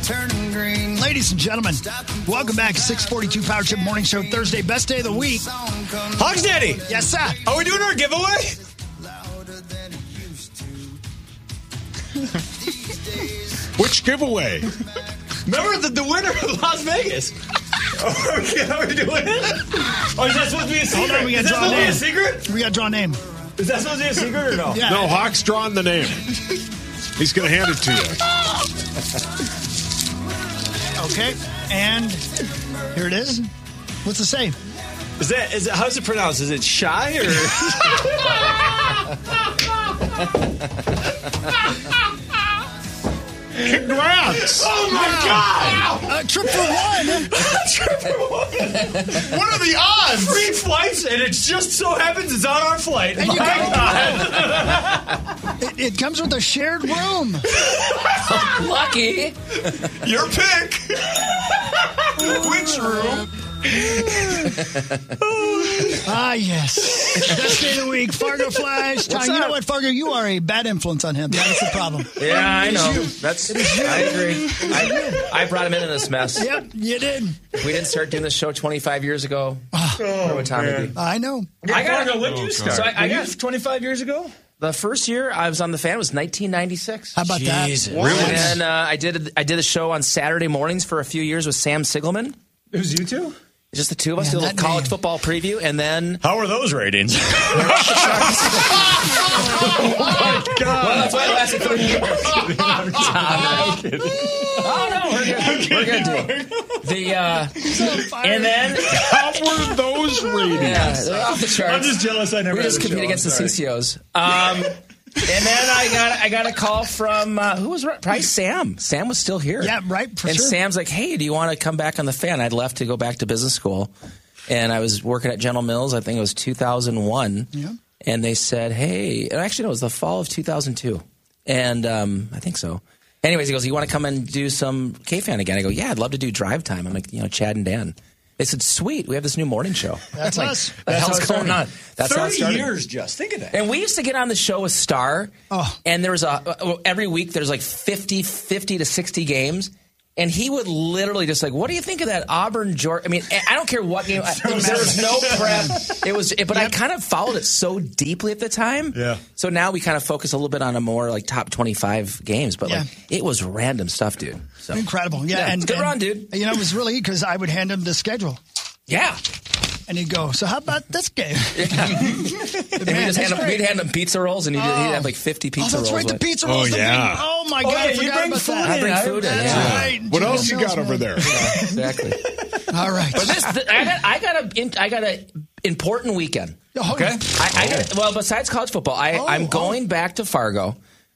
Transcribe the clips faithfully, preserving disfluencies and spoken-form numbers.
turning green. Ladies and gentlemen, welcome back to six forty-two Power Trip Morning Show, Thursday, best day of the week. Hogs Daddy. Yes, sir. Are we doing our giveaway? Which giveaway? Remember the, the winner of Las Vegas. Okay, how are we doing it? Oh, is that supposed to be a secret? Hold on, we got is to that draw a supposed to be name. a secret? We got to draw a name. Is that supposed to be a secret or no? Yeah. No, Hawk's drawing the name. He's going to hand it to you. Okay, and here it is. What's it say? Is that, is it, how's it pronounced? Is it shy or? Congrats! Oh my God! Uh, trip for one. Trip for one. What are the odds? Three flights, and it just so happens it's on our flight. And you My go- God. It, it comes with a shared room. Lucky. Your pick. Which room? Ah, yes. Best day of the week, Fargo Flash. Tom, you know what, Fargo? You are a bad influence on him. That is the problem. Yeah, I know. That's. I agree. I, I brought him into this mess. Yep, you did. We didn't start doing this show twenty-five years ago. Where would Tommy be? I know. I gotta go. When did you start? So I- I Were you got- twenty-five years ago. The first year I was on the fan was nineteen ninety-six. How about Jesus. that? Really? And then uh, I did I did a show on Saturday mornings for a few years with Sam Sigelman. It was you two? Just the two of us, Man, did a little that college name. football preview, and then How are those ratings? Oh, my God. well, that's why it lasted three years. Oh no, we're good. We're good, dude. The uh, and then How were those ratings? yeah, they're off the charts. I'm just jealous I never We had just a compete show. against I'm the sorry. C C Os. Um, and then I got I got a call from uh, who was right? Probably Sam. Sam was still here. Yeah, right, for and sure. Sam's like, "Hey, do you want to come back on the fan?" I'd left to go back to business school, and I was working at General Mills. I think it was two thousand one. Yeah. And they said, "Hey," and actually, no, it was the fall of two thousand two, and um, I think so. Anyways, he goes, "You want to come and do some K-Fan again?" I go, "Yeah, I'd love to do drive time." I'm like, you know, Chad and Dan. They said, "Sweet, we have this new morning show." That's I'm like, us. What the hell's how it going on? started. That's how it thirty started. years just. Think of that. And we used to get on the show with Star, Oh. and there was a uh, every week there's like fifty, fifty to sixty games, and he would literally just like, "What do you think of that Auburn Georgia?" I mean, I don't care what game. I, there was no prep. It was, but I kind of followed it so deeply at the time. Yeah. So now we kind of focus a little bit on a more like top twenty-five games, but like it was random stuff, dude. So Incredible. Yeah, Yeah, and good and, run, dude. You know, it was really because I would hand him the schedule. yeah. And he'd go, "So how about this game?" And we just hand him, we'd hand him pizza rolls, and he'd, he'd have like fifty Oh, pizza that's rolls. right, the with- pizza Oh, rolls. the yeah. big- Oh, my Oh, God, yeah, I you forgot bring about food that. in. I bring food in, That's yeah. right. What else you General got Mills, over man. there? Exactly. All right. But this, th- I got, I got a, I got a important weekend. Oh, Okay. I, I got, well, besides college football, I, Oh, I'm oh. going back to Fargo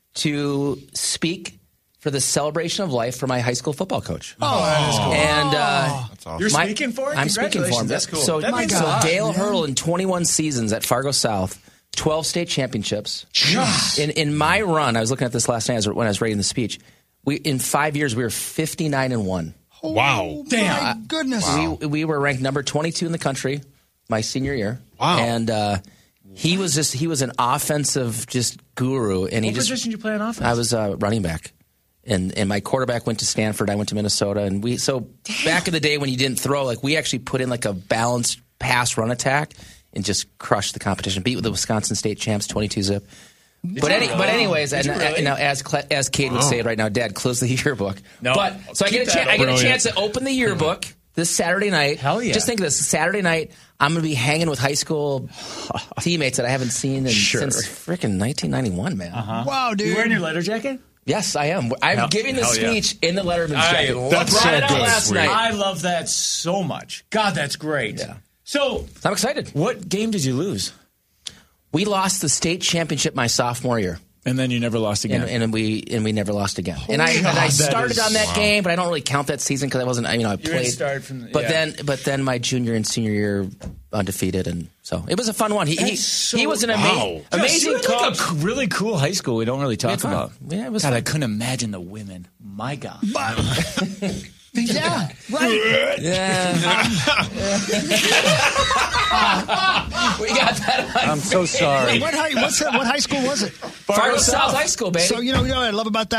to speak for the celebration of life for my high school football coach. Oh, that is cool. And uh, That's awesome. You're my- speaking for it? I'm speaking for him. Congratulations. That's cool. So, That means so a lot. Dale yeah. Hurdle in twenty-one seasons at Fargo South, twelve state championships. In in my run, I was looking at this last night as- when I was writing the speech. We in five years we were fifty-nine and one. Wow. Damn. My goodness. We we were ranked number twenty-two in the country my senior year. Wow. And uh, he was just he was an offensive just guru, and he What just position did you play on offense? I was uh, running back. And and my quarterback went to Stanford. I went to Minnesota. And we so back in the day when you didn't throw, like we actually put in like a balanced pass run attack and just crushed the competition. Beat the Wisconsin State champs twenty-two zip. But any, but anyways, and, you really? and now as Cla- as Cade would say it right now, Dad, close the yearbook. No. But so I Keep get a that chance. I get a open. chance to open the yearbook this Saturday night. Hell yeah. Just think of this: Saturday night, I'm going to be hanging with high school teammates that I haven't seen in, Sure. since freaking nineteen ninety-one, man. Wow, dude. You wearing your letter jacket? Yes, I am. I'm Hell- giving the hell yeah. speech in the Letterman's I- jacket. That's Brought so it out good. last Sweet. night. I love that so much. God, that's great. Yeah. So, I'm excited. What game did you lose? We lost the state championship my sophomore year. And then you never lost again. And, and we and we never lost again. and I and I God, that started is- on that wow. game, but I don't really count that season because I wasn't. I, you know, I didn't played. start from the- but yeah. then, but then my junior and senior year undefeated, and so it was a fun one. He he, That's so- he was an ama- Wow. amazing you had like coach. a c- really cool high school we don't really talk had fun. about. Yeah, it was God, fun. I couldn't imagine the women. My God. Yeah, right. we got that on I'm so sorry. What high, what's that, what high school was it? Fargo South High School, baby. So, you know, you know what I love about that?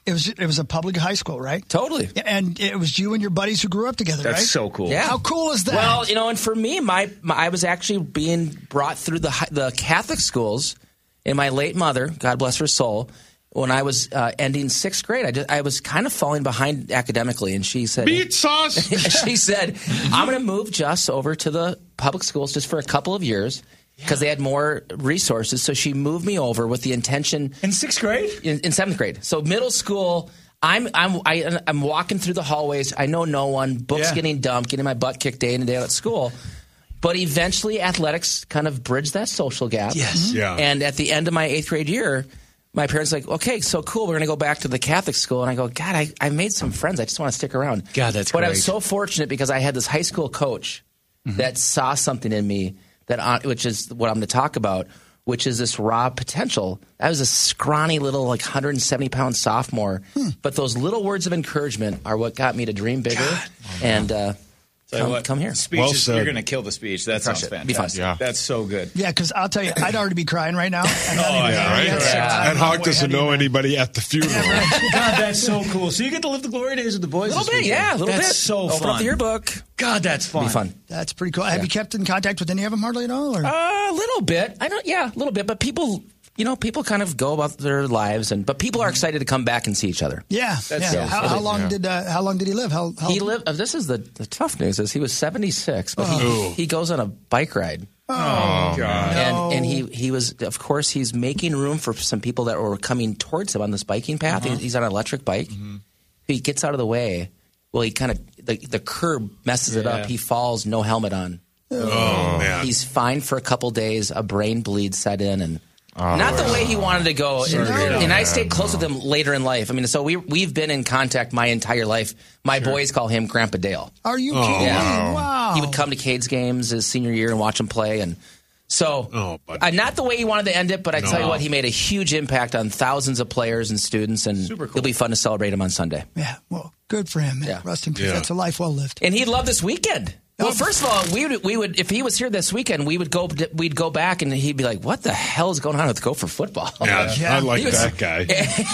It was it was a public high school, right? Totally. And it was you and your buddies who grew up together, That's right? so cool. Yeah. How cool is that? Well, you know, and for me, my, my I was actually being brought through the hi- the Catholic schools, and my late mother, God bless her soul, when I was uh, ending sixth grade, I, just, I was kind of falling behind academically, and she said, Meat sauce. she said, I'm going to move Just over to the public schools just for a couple of years because they had more resources. So she moved me over with the intention In sixth grade? in, in seventh grade. So middle school, I'm I'm I, I'm walking through the hallways. I know no one. Books Yeah. getting dumped, getting my butt kicked day in and day out at school. But eventually, athletics kind of bridged that social gap. Yes. Yeah. And at the end of my eighth grade year, my parents were like, okay, so cool. We're going to go back to the Catholic school. And I go, God, I, I made some friends. I just want to stick around. God, that's But I great. was so fortunate because I had this high school coach that saw something in me that, uh, which is what I'm going to talk about, which is this raw potential. I was a scrawny little, like one hundred seventy pound sophomore. But those little words of encouragement are what got me to dream bigger. And uh, Tell you come, what, come here. Speech Well is, said. you're going to kill the speech. That Crush sounds it. Be fantastic. fun. Yeah. That's so good. yeah, because I'll tell you, I'd already be crying right now. And not Oh, even yeah, there right? yet, so Yeah. I'm And Hawk way doesn't ahead of know you. anybody at the funeral. God, that's so cool. So you get to live the glory days with the boys A little this bit, weekend. yeah, a little that's bit. so Open fun. up the yearbook. God, that's fun. Be fun. That's pretty cool. Have you kept in contact with any of them hardly at all? Or? Uh, a little bit. I don't. Yeah, a little bit. But people, you know, people kind of go about their lives, and but people are excited to come back and see each other. yeah, That's yeah. so How, cool. how long did uh, how long did he live? How, how He lived. Uh, this is the, the tough news: is he was seventy-six, but Oh. he, he goes on a bike ride, Oh, God. No. and and he he was, of course, he's making room for some people that were coming towards him on this biking path. He- He's on an electric bike. He gets out of the way. Well, he kind of the the curb messes it Yeah. up. He falls, no helmet on. Oh, man. He's fine for a couple days. A brain bleed set in, and not the way he wanted to go. And, and I stayed close with him later in life. I mean, so we we've been in contact my entire life. My boys call him Grandpa Dale. Are you kidding me? Yeah. Wow. He would come to Cade's games his senior year and watch him play, and so Oh, buddy. uh, not the way he wanted to end it. But I tell you No. what, he made a huge impact on thousands of players and students, and Super cool. it'll be fun to celebrate him on Sunday. Yeah. Well, good for him. Man. Yeah. Rest in peace. Yeah. That's a life well lived. And he'd love this weekend. Well, Oh. first of all, we would, we would if he was here this weekend, we would go we'd go back and he'd be like, "What the hell is going on with Gopher football?" Yeah, Yeah. I like He was- that guy.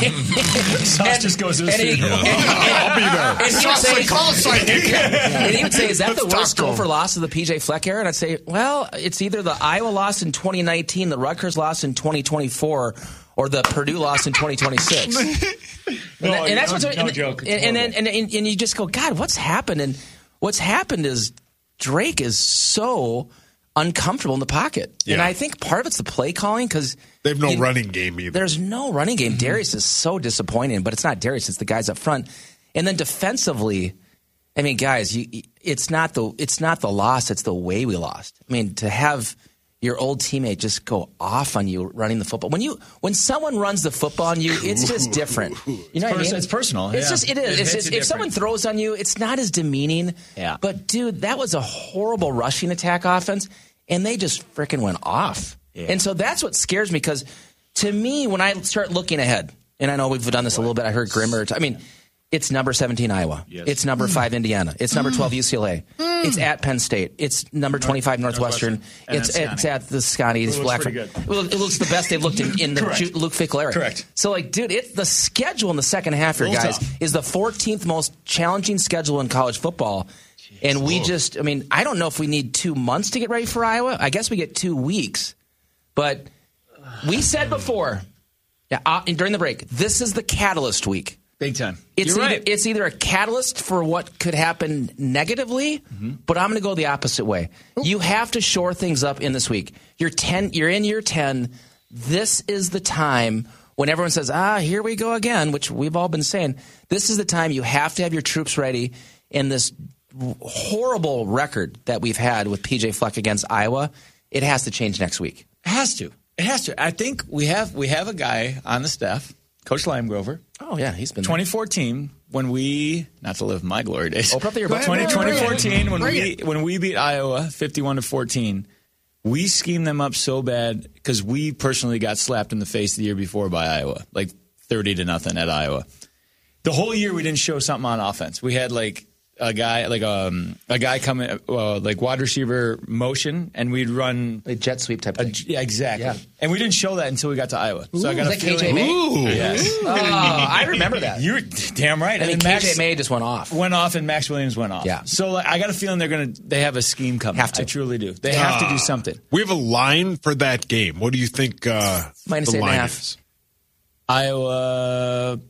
Sauce just goes to his and he, funeral. I'll be there. and he would say, and he would say, "Is that the Let's worst talk to him. Gopher loss of the P J Fleck era?" And I'd say, "Well, it's either the Iowa loss in twenty nineteen, the Rutgers loss in twenty twenty-four, or the Purdue loss in twenty twenty-six." No, and, and that's what's no, no and, joke. It's And, and then horrible. and, and, and you just go, God, what's happened? And what's happened is Drake is so uncomfortable in the pocket, and Yeah. I think part of it's the play calling because They have no running game either. there's no running game. Darius is so disappointing, but it's not Darius; it's the guys up front. And then defensively, I mean, guys, you, it's not the it's not the loss; it's the way we lost. I mean, to have your old teammate just go off on you running the football when you when someone runs the football on you, it's just different. You know what I pers- mean? it's personal, It's yeah. just it is. It It's hits just, you if someone different. throws on you, it's not as demeaning. Yeah. But dude, that was a horrible rushing attack offense, and they just freaking went off. Yeah. And so that's what scares me because to me, when I start looking ahead, and I know we've done this a little bit, I heard Grimmer. I mean, it's number seventeen Iowa. Yes. It's number five Indiana. It's number twelve U C L A. It's at Penn State. It's number twenty-five Northwestern. Northwestern. And It's then it's Scotty. at the Scotty. It's looks Blackford. pretty good. Well, it looks the best they've looked in, in the Correct. Ju- Luke Fickle era. Correct. So like, dude, it the schedule in the second half here, Little guys, tough. is the fourteenth most challenging schedule in college football. And we just, I mean, I don't know if we need two months to get ready for Iowa. I guess we get two weeks. But we said before, yeah, uh, during the break, this is the catalyst week. Big time. It's You're either, right. it's either a catalyst for what could happen negatively, Mm-hmm. but I'm going to go the opposite way. You have to shore things up in this week. You're ten. You're in year ten. This is the time when everyone says, "Ah, here we go again," which we've all been saying. This is the time you have to have your troops ready. In this horrible record that we've had with P J Fleck against Iowa, it has to change next week. It has to. It has to. I think we have we have a guy on the staff, Coach Limegrover. Oh yeah, he's been twenty fourteen, when we not to live my glory days. Open up the earbuds. twenty, Bring it, bring it. twenty fourteen, when Bring we it. when we beat Iowa fifty-one to fourteen, we schemed them up so bad because we personally got slapped in the face the year before by Iowa, like thirty to nothing at Iowa. The whole year we didn't show something on offense. We had like a guy like um a guy coming uh, like wide receiver motion, and we'd run a jet sweep type a, thing. yeah, exactly. Yeah. And we didn't show that until we got to Iowa. Ooh, so I got was a that K J feeling. May? Ooh. Yes. Oh, I remember that. You're damn right. I And mean, then K J Max May just went off. went off, and Max Williams went off. Yeah. So like, I got a feeling they're gonna they have a scheme coming. Have to. I truly do. They have to do something. We have a line for that game. What do you think uh, Minus the eight and a line half. is? Iowa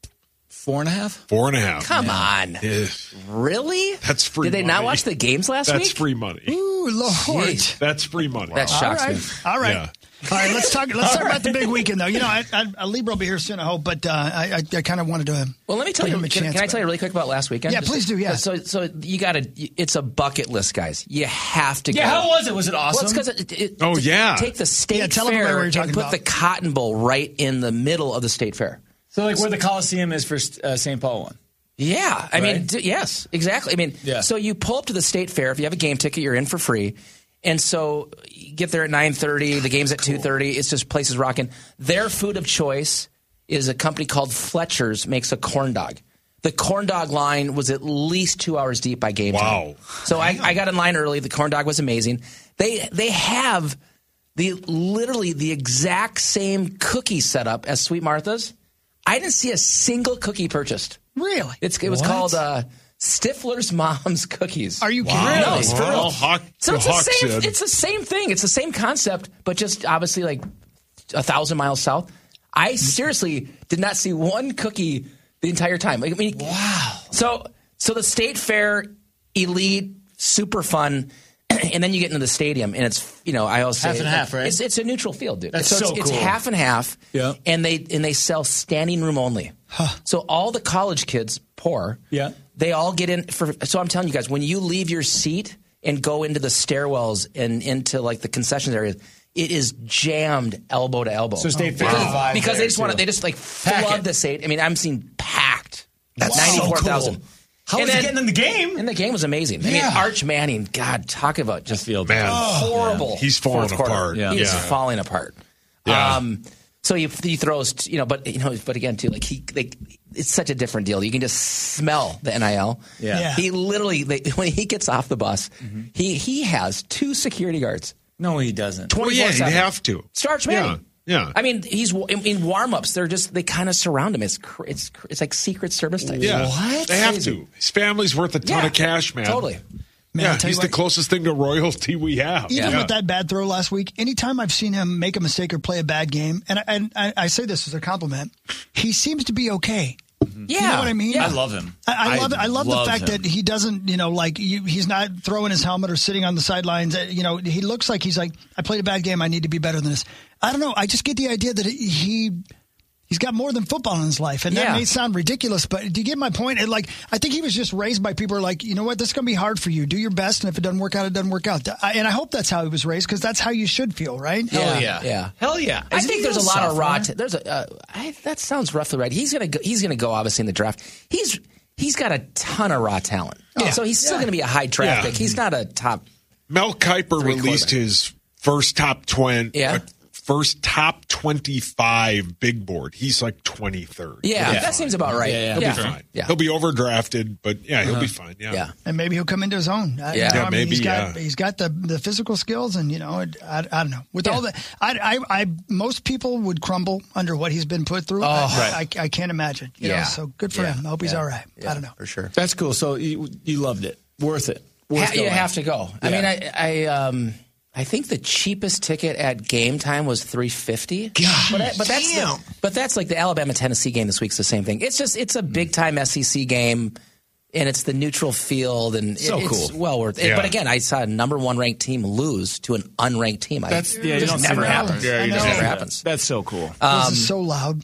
four and a half. Four and a half. Come on. Yeah. Really? That's free Did they not money. watch the games last That's week? free money. Ooh, Lord. Jeez. That's free money. That All shocks right. me. All right. Yeah. All right, let's talk. Let's talk about the big weekend, though. You know, I, I, Libra will be here soon, I hope, but uh, I, I, I kind of wanted to. Well, let me tell give you. him a Can, chance, can I but- tell you really quick about last weekend? Yeah, Just- please do, yeah. So, so you got to. It's a bucket list, guys. You have to. Yeah. go. How was it? Was it awesome? Well, it's because it, it, Oh, to yeah. Take the state Yeah, tell 'em about fair what you're and talking put about. the Cotton Bowl right in the middle of the state fair. so like where the Coliseum is for uh, Saint Paul one. Yeah, I mean, Right? d- yes, exactly. I mean, Yeah. so you pull up to the state fair. If you have a game ticket, you're in for free. And so you get there at nine thirty. The game's at two thirty. It's just places rocking. Their food of choice is a company called Fletcher's, makes a corn dog. The corn dog line was at least two hours deep by game Wow. time. So I, I got in line early. The corn dog was amazing. They they have the literally the exact same cookie setup as Sweet Martha's. I didn't see a single cookie purchased. Really? It's, it was What? called uh, Stifler's Mom's Cookies. Are you kidding? Really? No, It's for Well, real. Hawk, So it's the the Hawk same. said- It's the same thing. It's the same concept, but just obviously like a thousand miles south. I seriously did not see one cookie the entire time. I mean, wow. So, so the state fair, elite, super fun. And then you get into the stadium, and it's, you know, I always say Half and half, right? It's, it's a neutral field, dude. That's so it's, so it's cool. half and half. Yeah. And they and they sell standing room only. So all the college kids, poor, Yeah. they all get in for. So I'm telling you guys, when you leave your seat and go into the stairwells and into like the concessions areas, it is jammed elbow to elbow. So State Fair because, vibe because there, they just want to. too. They just like Pack flood it. the state. I mean, I'm seeing packed. That's so ninety-four thousand. cool. How And was then- it getting in the game? And the game was amazing. I mean, Yeah. Arch Manning, God, talk about just field. Man, horrible. He's falling fourth quarter. apart. Yeah. He is Yeah. falling apart. Yeah. Um, so he, he throws, you know, but you know, but again, too, like he, like it's such a different deal. You can just smell the N I L. Yeah. Yeah. He literally, they, when he gets off the bus, he he has two security guards. No, he doesn't. Well, yeah, you'd have to. Starch Yeah, Manning. yeah. I mean, he's in, in warm-ups. They're just they kind of surround him. It's cr- it's cr- it's like Secret Service type. Yeah. What? They have Crazy. to. His family's worth a ton Yeah, of cash, man. Totally. Man, Yeah, I'll tell you he's the what, closest thing to royalty we have. Even yeah. with that bad throw last week, anytime I've seen him make a mistake or play a bad game, and I, and I, I say this as a compliment, he seems to be okay. Yeah. You know what I mean? I love him. I, I love I love, love the fact him. that he doesn't, you know, like you, he's not throwing his helmet or sitting on the sidelines. Uh, You know, he looks like he's like, I played a bad game. I need to be better than this. I don't know. I just get the idea that he he's got more than football in his life, and Yeah. that may sound ridiculous, but do you get my point? And like, I think he was just raised by people who are like, you know what, this is going to be hard for you. Do your best, and if it doesn't work out, it doesn't work out. I, and I hope that's how he was raised because that's how you should feel, right? Hell yeah. Yeah. Hell yeah. I Isn't think he there's a little lot of raw. sophomore? T- there's a. Uh, I, that sounds roughly right. He's gonna. Go, he's gonna go obviously in the draft. He's he's got a ton of raw talent. Yeah. So he's still Yeah. gonna be a high draft Yeah. pick. He's not a top. Mel Kiper Three released quarterback. his first top twenty. Yeah. uh, first top twenty-five big board. He's like twenty-third. Yeah, He'll be that seems about right. Yeah, yeah. He'll yeah. be fine. Yeah. He'll be overdrafted, but yeah, he'll be fine. Yeah. Yeah. And maybe he'll come into his own. I, Yeah. you know, Yeah, I mean, maybe, he's got yeah. he's got the, the physical skills, and you know, it, I, I don't know. With Yeah. all the, I, I, I, most people would crumble under what he's been put through. I, right. I, I can't imagine. You Yeah. know, so good for Yeah. him. I hope he's Yeah. all right. Yeah, I don't know. for sure. That's cool. So you, you loved it. Worth it. Worth Ha- you going. have to go. I Yeah. mean, I, I, um, I think the cheapest ticket at game time was three fifty. But, I, but that's the, but that's like the Alabama Tennessee game this week's the same thing. It's just it's a big time S E C game, and it's the neutral field, and it- So it's cool. well worth it. Yeah. But again, I saw a number one ranked team lose to an unranked team. I, That's yeah. it You just don't see never that. happens. Yeah, I you know. don't Never see that. happens. That's so cool. this is so loud.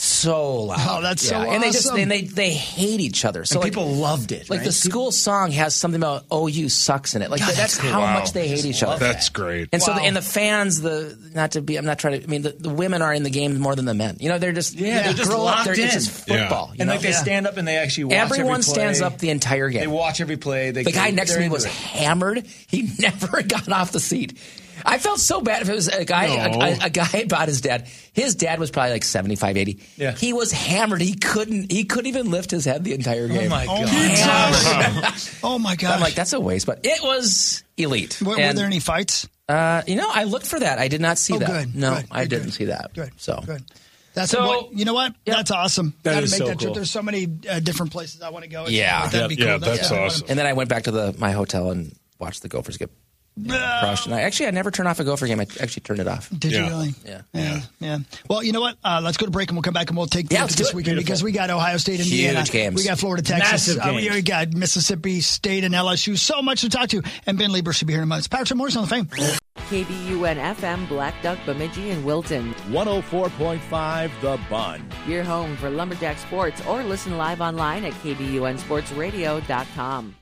So loud. Oh, that's so And they just awesome. and they they hate each other. So And like, people loved it. like right? the school song has something about O U sucks in it. Like God, that's, that's cool. how Wow. much they hate each other. That's great. And so, Wow. the, and the fans, the not to be, I'm not trying to. I mean, the, the women are in the game more than the men. You know, they're just Yeah, they're just grow up, locked they're- in. It's just Yeah. football. You and know? like they Yeah. stand up and they actually watch Everyone every play. stands up the entire game. They watch every play. They the guy next to they're me into was it. hammered. He never got off the seat. I felt so bad if it was a guy, No. a, a, a guy about his dad. His dad was probably like seventy-five, eighty. Yeah. He was hammered. He couldn't. He couldn't even lift his head the entire game. Oh my Oh god! my gosh. Oh my gosh. I'm like, that's a waste, but it was elite. Were, were And, there any fights? Uh, you know, I looked for that. I did not see Oh, that. good. No, Good. I Good. didn't Good. see that. Good. So Good. That's So- what, you know what? Yep. That's awesome. That Gotta is make so that trip. cool. There's so many uh, different places I want to go. Yeah. That'd be Yep. cool. Yeah, that's what I awesome. wanna- and then I went back to the my hotel and watched the Gophers get crushed. And I actually I never turn off a Gopher game. I actually turned it off. Did you Yeah. really? Yeah. Yeah. Yeah. Well, you know what? Uh, let's go to break and we'll come back and we'll take a Yeah, look let's at do this it. weekend Beautiful. because we got Ohio State, Indiana. Huge games. We got Florida, Texas. Massive Uh, we games. got Mississippi State and L S U. So much to talk to. And Ben Lieber should be here in a month. Patrick Morris on the Fame. K B U N F M, Black Duck, Bemidji, and Wilton. one oh four point five The Bun. Your home for Lumberjack Sports, or listen live online at K B U N sports radio dot com.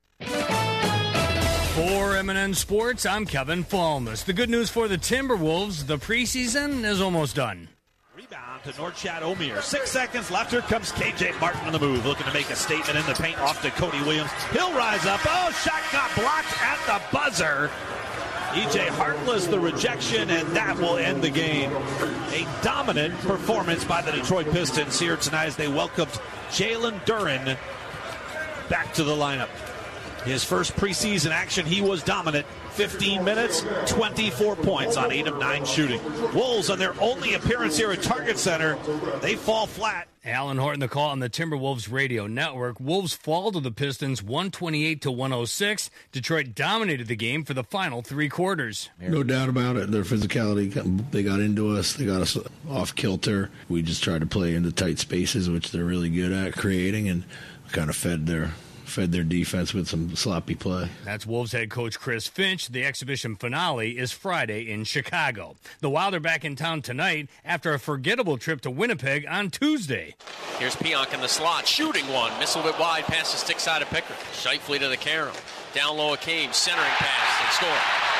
For M and N Sports, I'm Kevin Falmus. The good news for the Timberwolves, the preseason is almost done. Rebound to Norchad Omier. Six seconds left. Here comes K J Martin on the move, looking to make a statement in the paint off to Cody Williams. He'll rise up. Oh, shot got blocked at the buzzer. E J Harkless, the rejection, and that will end the game. A dominant performance by the Detroit Pistons here tonight as they welcomed Jalen Duren back to the lineup. His first preseason action, he was dominant. fifteen minutes, twenty-four points on eight of nine shooting. Wolves, on their only appearance here at Target Center, they fall flat. Alan Horton, the call on the Timberwolves radio network. Wolves fall to the Pistons one twenty-eight to one oh six. Detroit dominated the game for the final three quarters. No doubt about it. Their physicality, they got into us. They got us off kilter. We just tried to play into tight spaces, which they're really good at creating, and kind of fed their fed their defense with some sloppy play. That's Wolves head coach Chris Finch. The exhibition finale is Friday in Chicago. The Wild are back in town tonight after a forgettable trip to Winnipeg on Tuesday. Here's Pionk in the slot, shooting one. Missiled it wide, past the stick side of Picker. Shifley to the Carroll. Down low, Akeem, centering pass, and score.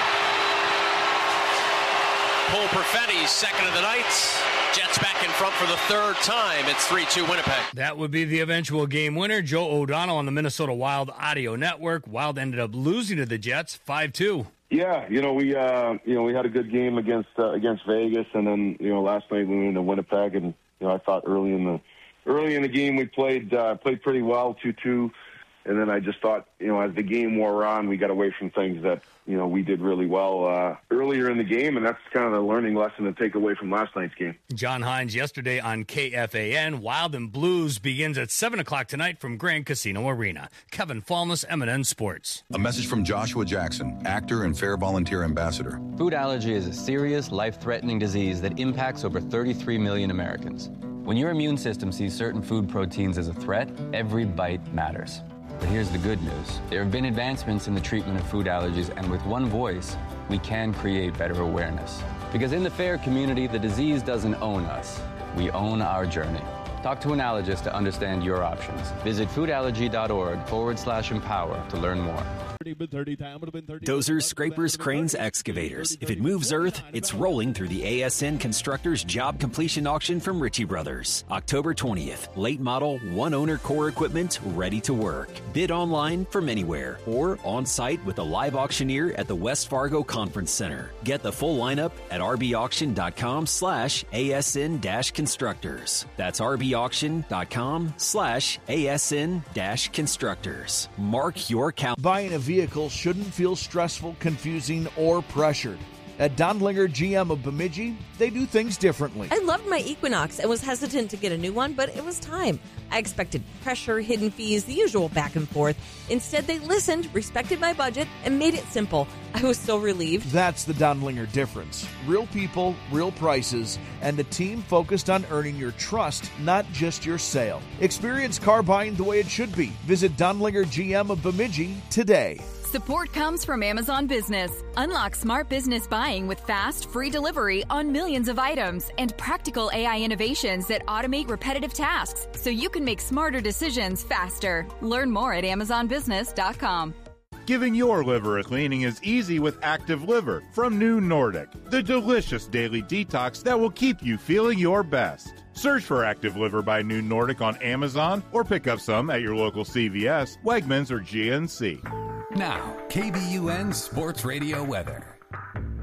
Cole Perfetti's second of the night. Jets back in front for the third time. It's three two Winnipeg. That would be the eventual game winner. Joe O'Donnell on the Minnesota Wild audio network. Wild ended up losing to the Jets five two. Yeah, you know we uh, you know we had a good game against uh, against Vegas, and then you know last night we went into Winnipeg, and you know I thought early in the early in the game we played uh, played pretty well two two, and then I just thought you know as the game wore on we got away from things that you know we did really well uh, earlier in the game, and that's kind of the learning lesson to take away from last night's game. John Hines yesterday on K F A N. Wild and Blues begins at seven o'clock tonight from Grand Casino Arena. Kevin Falmus, M and N Sports. A message from Joshua Jackson, actor and Fair Volunteer Ambassador. Food allergy is a serious, life-threatening disease that impacts over thirty-three million Americans. When your immune system sees certain food proteins as a threat, every bite matters. But here's the good news. There have been advancements in the treatment of food allergies, and with one voice, we can create better awareness. Because in the FAIR community, the disease doesn't own us. We own our journey. Talk to an allergist to understand your options. Visit foodallergy.org forward slash empower to learn more. Dozers, scrapers, cranes, excavators. If it moves earth, it's rolling through the A S N Constructors Job Completion Auction from Ritchie Brothers. October twentieth. Late model, one owner core equipment ready to work. Bid online from anywhere or on site with a live auctioneer at the West Fargo Conference Center. Get the full lineup at rbauction.com slash ASN dash constructors. That's rbauction.com slash ASN dash constructors. Mark your calendar. Buying a vehicle shouldn't feel stressful, confusing, or pressured. At Dondlinger G M of Bemidji, they do things differently. I loved my Equinox and was hesitant to get a new one, but it was time. I expected pressure, hidden fees, the usual back and forth. Instead, they listened, respected my budget, and made it simple. I was so relieved. That's the Dondlinger difference. Real people, real prices, and a team focused on earning your trust, not just your sale. Experience car buying the way it should be. Visit Dondlinger G M of Bemidji today. Support comes from Amazon Business. Unlock smart business buying with fast, free delivery on millions of items and practical A I innovations that automate repetitive tasks so you can make smarter decisions faster. Learn more at amazon business dot com. Giving your liver a cleaning is easy with Active Liver from New Nordic, the delicious daily detox that will keep you feeling your best. Search for Active Liver by New Nordic on Amazon or pick up some at your local C V S, Wegmans, or G N C. Now, K B U N Sports Radio weather.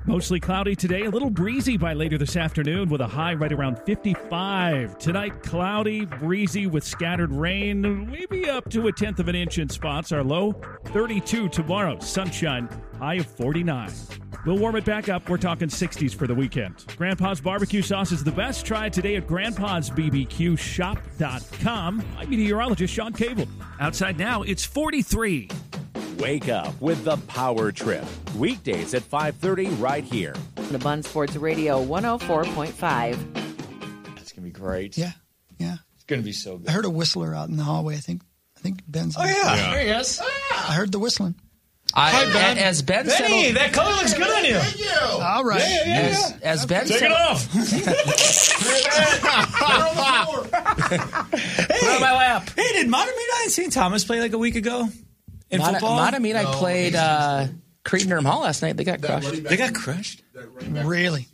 Mostly cloudy today, a little breezy by later this afternoon with a high right around fifty-five. Tonight, cloudy, breezy with scattered rain, maybe up to a tenth of an inch in spots. Our low, thirty-two tomorrow. Sunshine, high of forty-nine. We'll warm it back up. We're talking sixties for the weekend. Grandpa's barbecue sauce is the best. Try it today at grandpas b b q shop dot com. I'm meteorologist Sean Cable. Outside now, it's forty-three. Wake up with the Power Trip. Weekdays at five thirty right here. The Bun Sports Radio one oh four point five. It's going to be great. Yeah, yeah. It's going to be so good. I heard a whistler out in the hallway. I think I think Ben's. Oh, yeah. yeah. There he is. I heard the whistling. I, Hi, Ben. As Ben said, Benny, that color looks good on you. Thank you. All right. Yeah, yeah, as, yeah. as Ben Take said, it off. Put it on my lap. Hey, did Matamina and Saint Thomas play like a week ago in Mata- football? Matamina No. played uh, Cretin-Durham Hall last night. They got crushed. They got crushed? Really?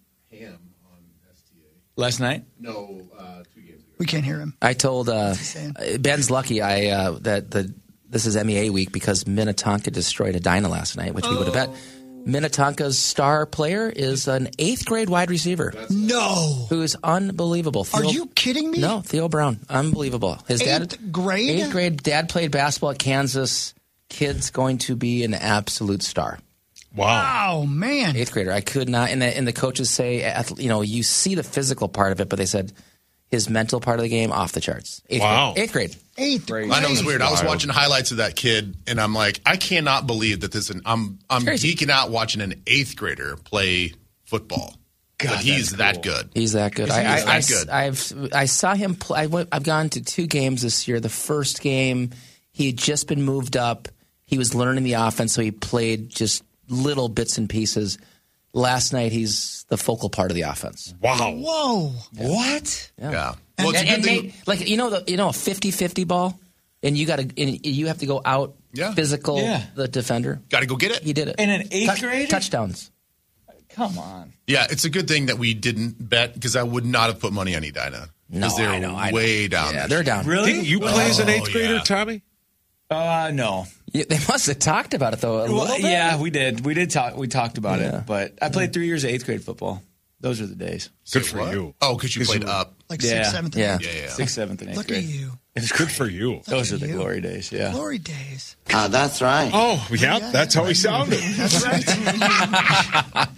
Last night? No, uh, two games ago. We can't hear him. I told uh, Ben's lucky I uh, that the this is M E A week because Minnetonka destroyed Edina last night, which we would have bet. Minnetonka's star player is an eighth grade wide receiver. No, who is unbelievable. Are Theo, you kidding me? No, Theo Brown, unbelievable. His dad, Eighth grade? eighth grade. Dad played basketball at Kansas. Kid's going to be an absolute star. Wow, man. Eighth grader. I could not. And the, and the coaches say, you know, you see the physical part of it, but they said his mental part of the game off the charts. Eighth Wow. grade. Eighth grade. Eighth grade. I know it's weird. I was Wild. watching highlights of that kid, and I'm like, I cannot believe that this. I'm I'm geeking out watching an eighth grader play football. God, but he's that's that good. He's that good. He's I, I, that I, good. I've I saw him. Play, I went, I've gone to two games this year. The first game, he had just been moved up. He was learning the offense, so he played just little bits and pieces. Last night, he's the focal part of the offense. Wow. Whoa. What? Yeah. Yeah. And, Well, it's a and good thing. Nate, like you know the you know a fifty-fifty ball, and you got to you have to go out Yeah. physical Yeah. the defender. Got to go get it. He did it. In an eighth Tou- grader? touchdowns. Come on. Yeah, it's a good thing that we didn't bet because I would not have put money on Edina. No, Because they're I know, I know. way down. Yeah, this they're year. down. Really? Didn't you play as an eighth grader, yeah. Tommy? Uh, no. Yeah, they must have talked about it though. A Well, little bit. yeah, we did. We did talk. We talked about Yeah. it. But I played three years of eighth grade football. Those are the days. Good for you. Oh, because you played up. Like Yeah. sixth, seventh, and Yeah. eighth. Yeah, yeah. Sixth, seventh, and eighth Look grade. at you. It was Good for you. Those are at the you. glory days. Yeah. Glory days. Uh, that's right. Oh, yeah, Yeah, that's how he right. sounded. That's right.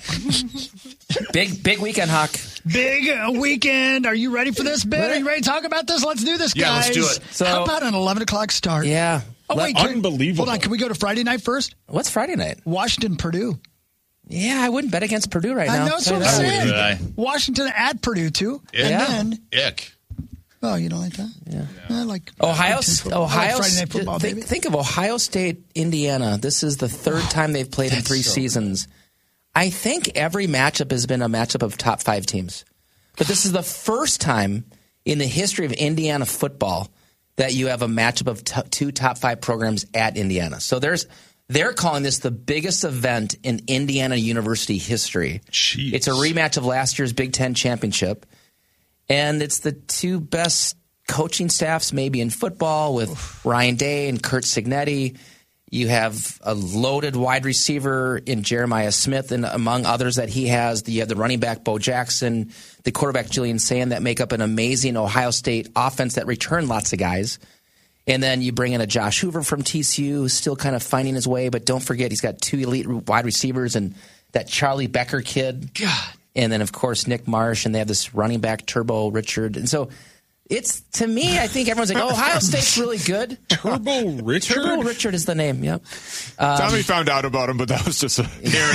Big big weekend, Hawk. Big uh, weekend. Are you ready for this, Ben? Are you ready to talk about this? Let's do this, Yeah, guys. let's do it. So- How about an eleven o'clock start? Yeah. Oh, wait. can- Unbelievable. Hold on. Can we go to Friday night first? What's Friday night? Washington, Purdue. Yeah, I wouldn't bet against Purdue right now. I know that's Tell what you I'm that. would saying. I. Washington at Purdue, too. Yeah. And then, Ick. oh, you don't like that? Yeah. I like Ohio, Big Ten football. I like Ohio, Friday night football, think, baby. think of Ohio State, Indiana. This is the third time they've played in That's three so seasons. I think every matchup has been a matchup of top five teams. But this is the first time in the history of Indiana football that you have a matchup of t- two top five programs at Indiana. So there's they're calling this the biggest event in Indiana University history. Jeez. It's a rematch of last year's Big Ten championship. And it's the two best coaching staffs maybe in football with Oof. Ryan Day and Kurt Signetti. You have a loaded wide receiver in Jeremiah Smith, and among others that he has, you have the running back Bo Jackson, the quarterback Julian Sand that make up an amazing Ohio State offense that return lots of guys. And then you bring in a Josh Hoover from T C U, who's still kind of finding his way, but don't forget he's got two elite wide receivers and that Charlie Becker kid. God. And then, of course, Nick Marsh, and they have this running back, Turbo Richard. And so it's, to me, I think everyone's like, oh, Ohio State's really good. Turbo Richard? Turbo Richard is the name, yep. Um, Tommy found out about him, but that was just a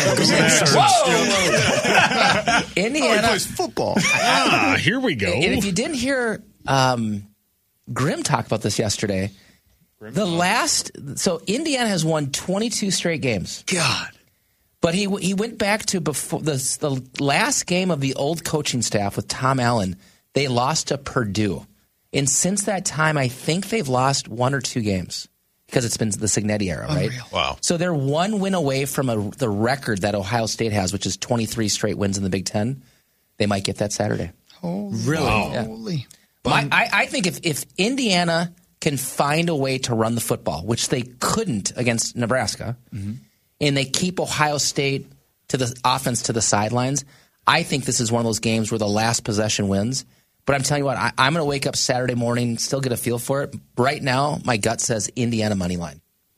Indiana. Oh, he plays football. Ah, here we go. And if you didn't hear um, Grim talk about this yesterday, the last, so Indiana has won twenty-two straight games. God. But he he went back to before the, the last game of the old coaching staff with Tom Allen. They lost to Purdue. And since that time, I think they've lost one or two games because it's been the Signetti era, right? Unreal. Wow. So they're one win away from a, the record that Ohio State has, which is twenty-three straight wins in the Big Ten. They might get that Saturday. Holy. Really? Yeah. Holy. My, I, I think if, if Indiana can find a way to run the football, which they couldn't against Nebraska, Mm-hmm. and they keep Ohio State to the offense to the sidelines. I think this is one of those games where the last possession wins. But I'm telling you what, I, I'm going to wake up Saturday morning, still get a feel for it. Right now, my gut says Indiana money line.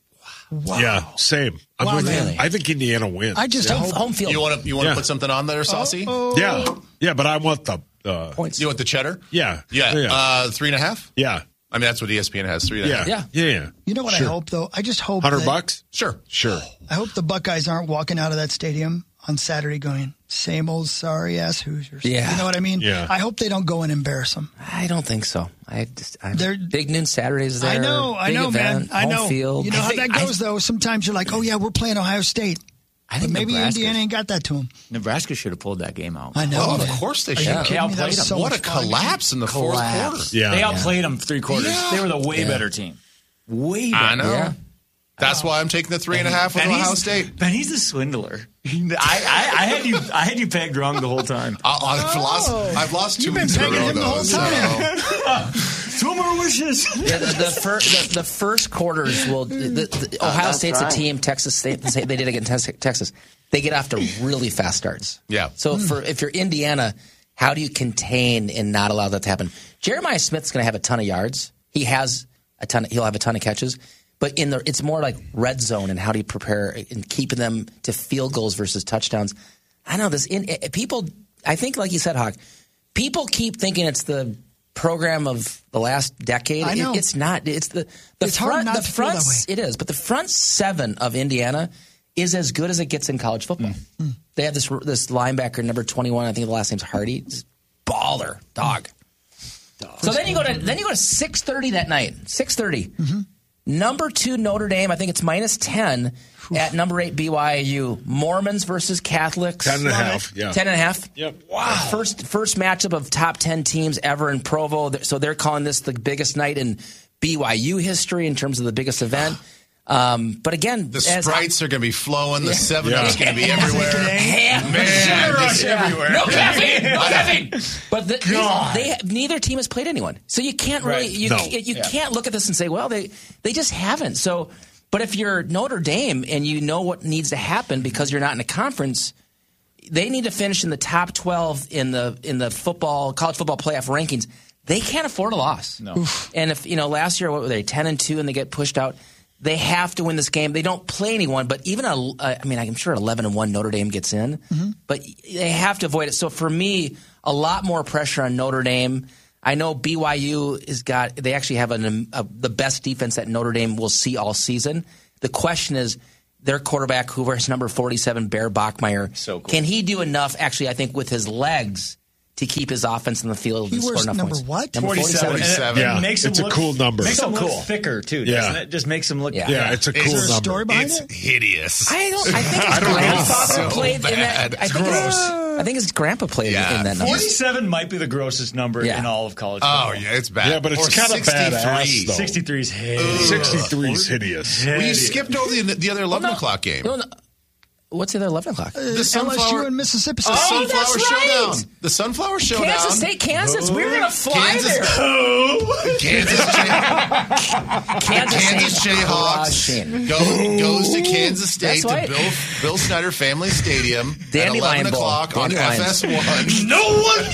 Wow. Yeah, same. I'm Wow, with man. you. I think Indiana wins. I just yeah. hope home field. You want to you want to Yeah. put something on there, Saucy? Oh, Yeah, yeah, but I want the uh, points. You want the cheddar? Yeah, Yeah. yeah, Uh, three and a half? yeah, I mean, that's what E S P N has, three and a yeah, half. Yeah. yeah, yeah. You know what Sure. I hope, though? I just hope Hundred that- bucks. Sure. Sure. I hope the Buckeyes aren't walking out of that stadium on Saturday going, same old sorry ass Hoosiers. Yeah. You know what I mean? Yeah. I hope they don't go and embarrass them. I don't think so. I just I, They're- big noon Saturdays there. I know, I big know, event, man. I home know. Field. You know I how think- that goes, though. Sometimes you're like, oh, yeah, we're playing Ohio State. I think but maybe Nebraska- Indiana ain't got that to them. Nebraska should have pulled that game out. I know. Oh, of man. course they Are should. you Yeah. kidding They me? That outplayed was them. so What much a fun. collapse in the fourth Collapse. quarter. Yeah. They Yeah. outplayed them three quarters. Yeah. They were the way Yeah. better team. Way better. I know. Yeah. That's why I'm taking the three and a half with And Ohio he's- State. Man, he's a swindler. I, I, I had you I had you pegged wrong the whole time. I, I've lost. I've lost two You've been weeks in a pegging row him the though. whole So. time. Two more wishes. Yeah, the, the, fir- the, the first quarters will. The, the, Uh, Ohio State's a team. Texas State, they did against Texas. They get off to really fast starts. Yeah. So for if you're Indiana, how do you contain and not allow that to happen? Jeremiah Smith's going to have a ton of yards. He has a ton. Of, he'll have a ton of catches. But in the, it's more like red zone and how do you prepare and keeping them to field goals versus touchdowns. I know this. In, people, I think, like you said, Hawk. People keep thinking it's the program of the last decade. I know. It, it's not. It's the the It's hard front. not the to feel front. that way. It is, but the front seven of Indiana is as good as it gets in college football. Mm. They have this this linebacker number twenty-one. I think the last name's Hardy. Just baller dog. dog. So then you go to then you go to six thirty that night. Six thirty. Mm-hmm. Number two Notre Dame. I think it's minus ten. At number eight B Y U. Mormons versus Catholics. Ten and a half. Yeah. Ten and a half. Yep. Wow. First first matchup of top ten teams ever in Provo. So they're calling this the biggest night in B Y U history in terms of the biggest event. Um, but again, The as Sprites are going to be flowing. The Yeah. seven Yeah. Up's going to be everywhere. Ham. Man, just Yeah. everywhere. No caffeine. No caffeine. But the, they, they neither team has played anyone, so you can't really Right. you No. you Yeah. can't look at this and say, well, they they just haven't. So, but if you're Notre Dame and you know what needs to happen because you're not in a conference, they need to finish in the top twelve in the in the football college football playoff rankings. They can't afford a loss. No. And if you know last year what were they ten and two and they get pushed out. They have to win this game. They don't play anyone, but even a, uh, I mean, I'm sure eleven and one Notre Dame gets in, Mm-hmm. but they have to avoid it. So for me, a lot more pressure on Notre Dame. I know B Y U has got. They actually have an, a, the best defense that Notre Dame will see all season. The question is, their quarterback, who wears number forty-seven, Bear Bachmeier, So cool. can he do enough? Actually, I think with his legs to keep his offense in the field He and score wears enough number points. what? Number forty-seven. forty-seven. And it Yeah, makes him it's a look- cool number. Makes So him cool. look thicker too, Yeah. doesn't it? Just makes him look. Yeah. Yeah, it's a cool Is there a number. story behind It's it? hideous. I don't. I think his I don't know. grandfather So played in that. bad. I think his, I think his grandpa played Yeah. in that number. forty-seven might be the grossest number Yeah. in all of college Oh football. yeah, it's bad. Yeah, but it's Or kinda badass, sixty-three. though. sixty-three is hideous. sixty-three is hideous. Well, you Hideous. skipped over the, the other eleven o'clock game. No, no. What's the other eleven o'clock? The L S U sunflower, and Mississippi the State. Oh, sunflower that's right. showdown. The sunflower showdown. Kansas State, Kansas. We're gonna fly Kansas, there. Kansas, Jay, Kansas, Kansas State Jayhawks crushing. go, goes to Kansas State That's right. to Bill, Bill Snyder Family Stadium at Dandelion eleven Bowl. o'clock on Dandelions. F S one. No one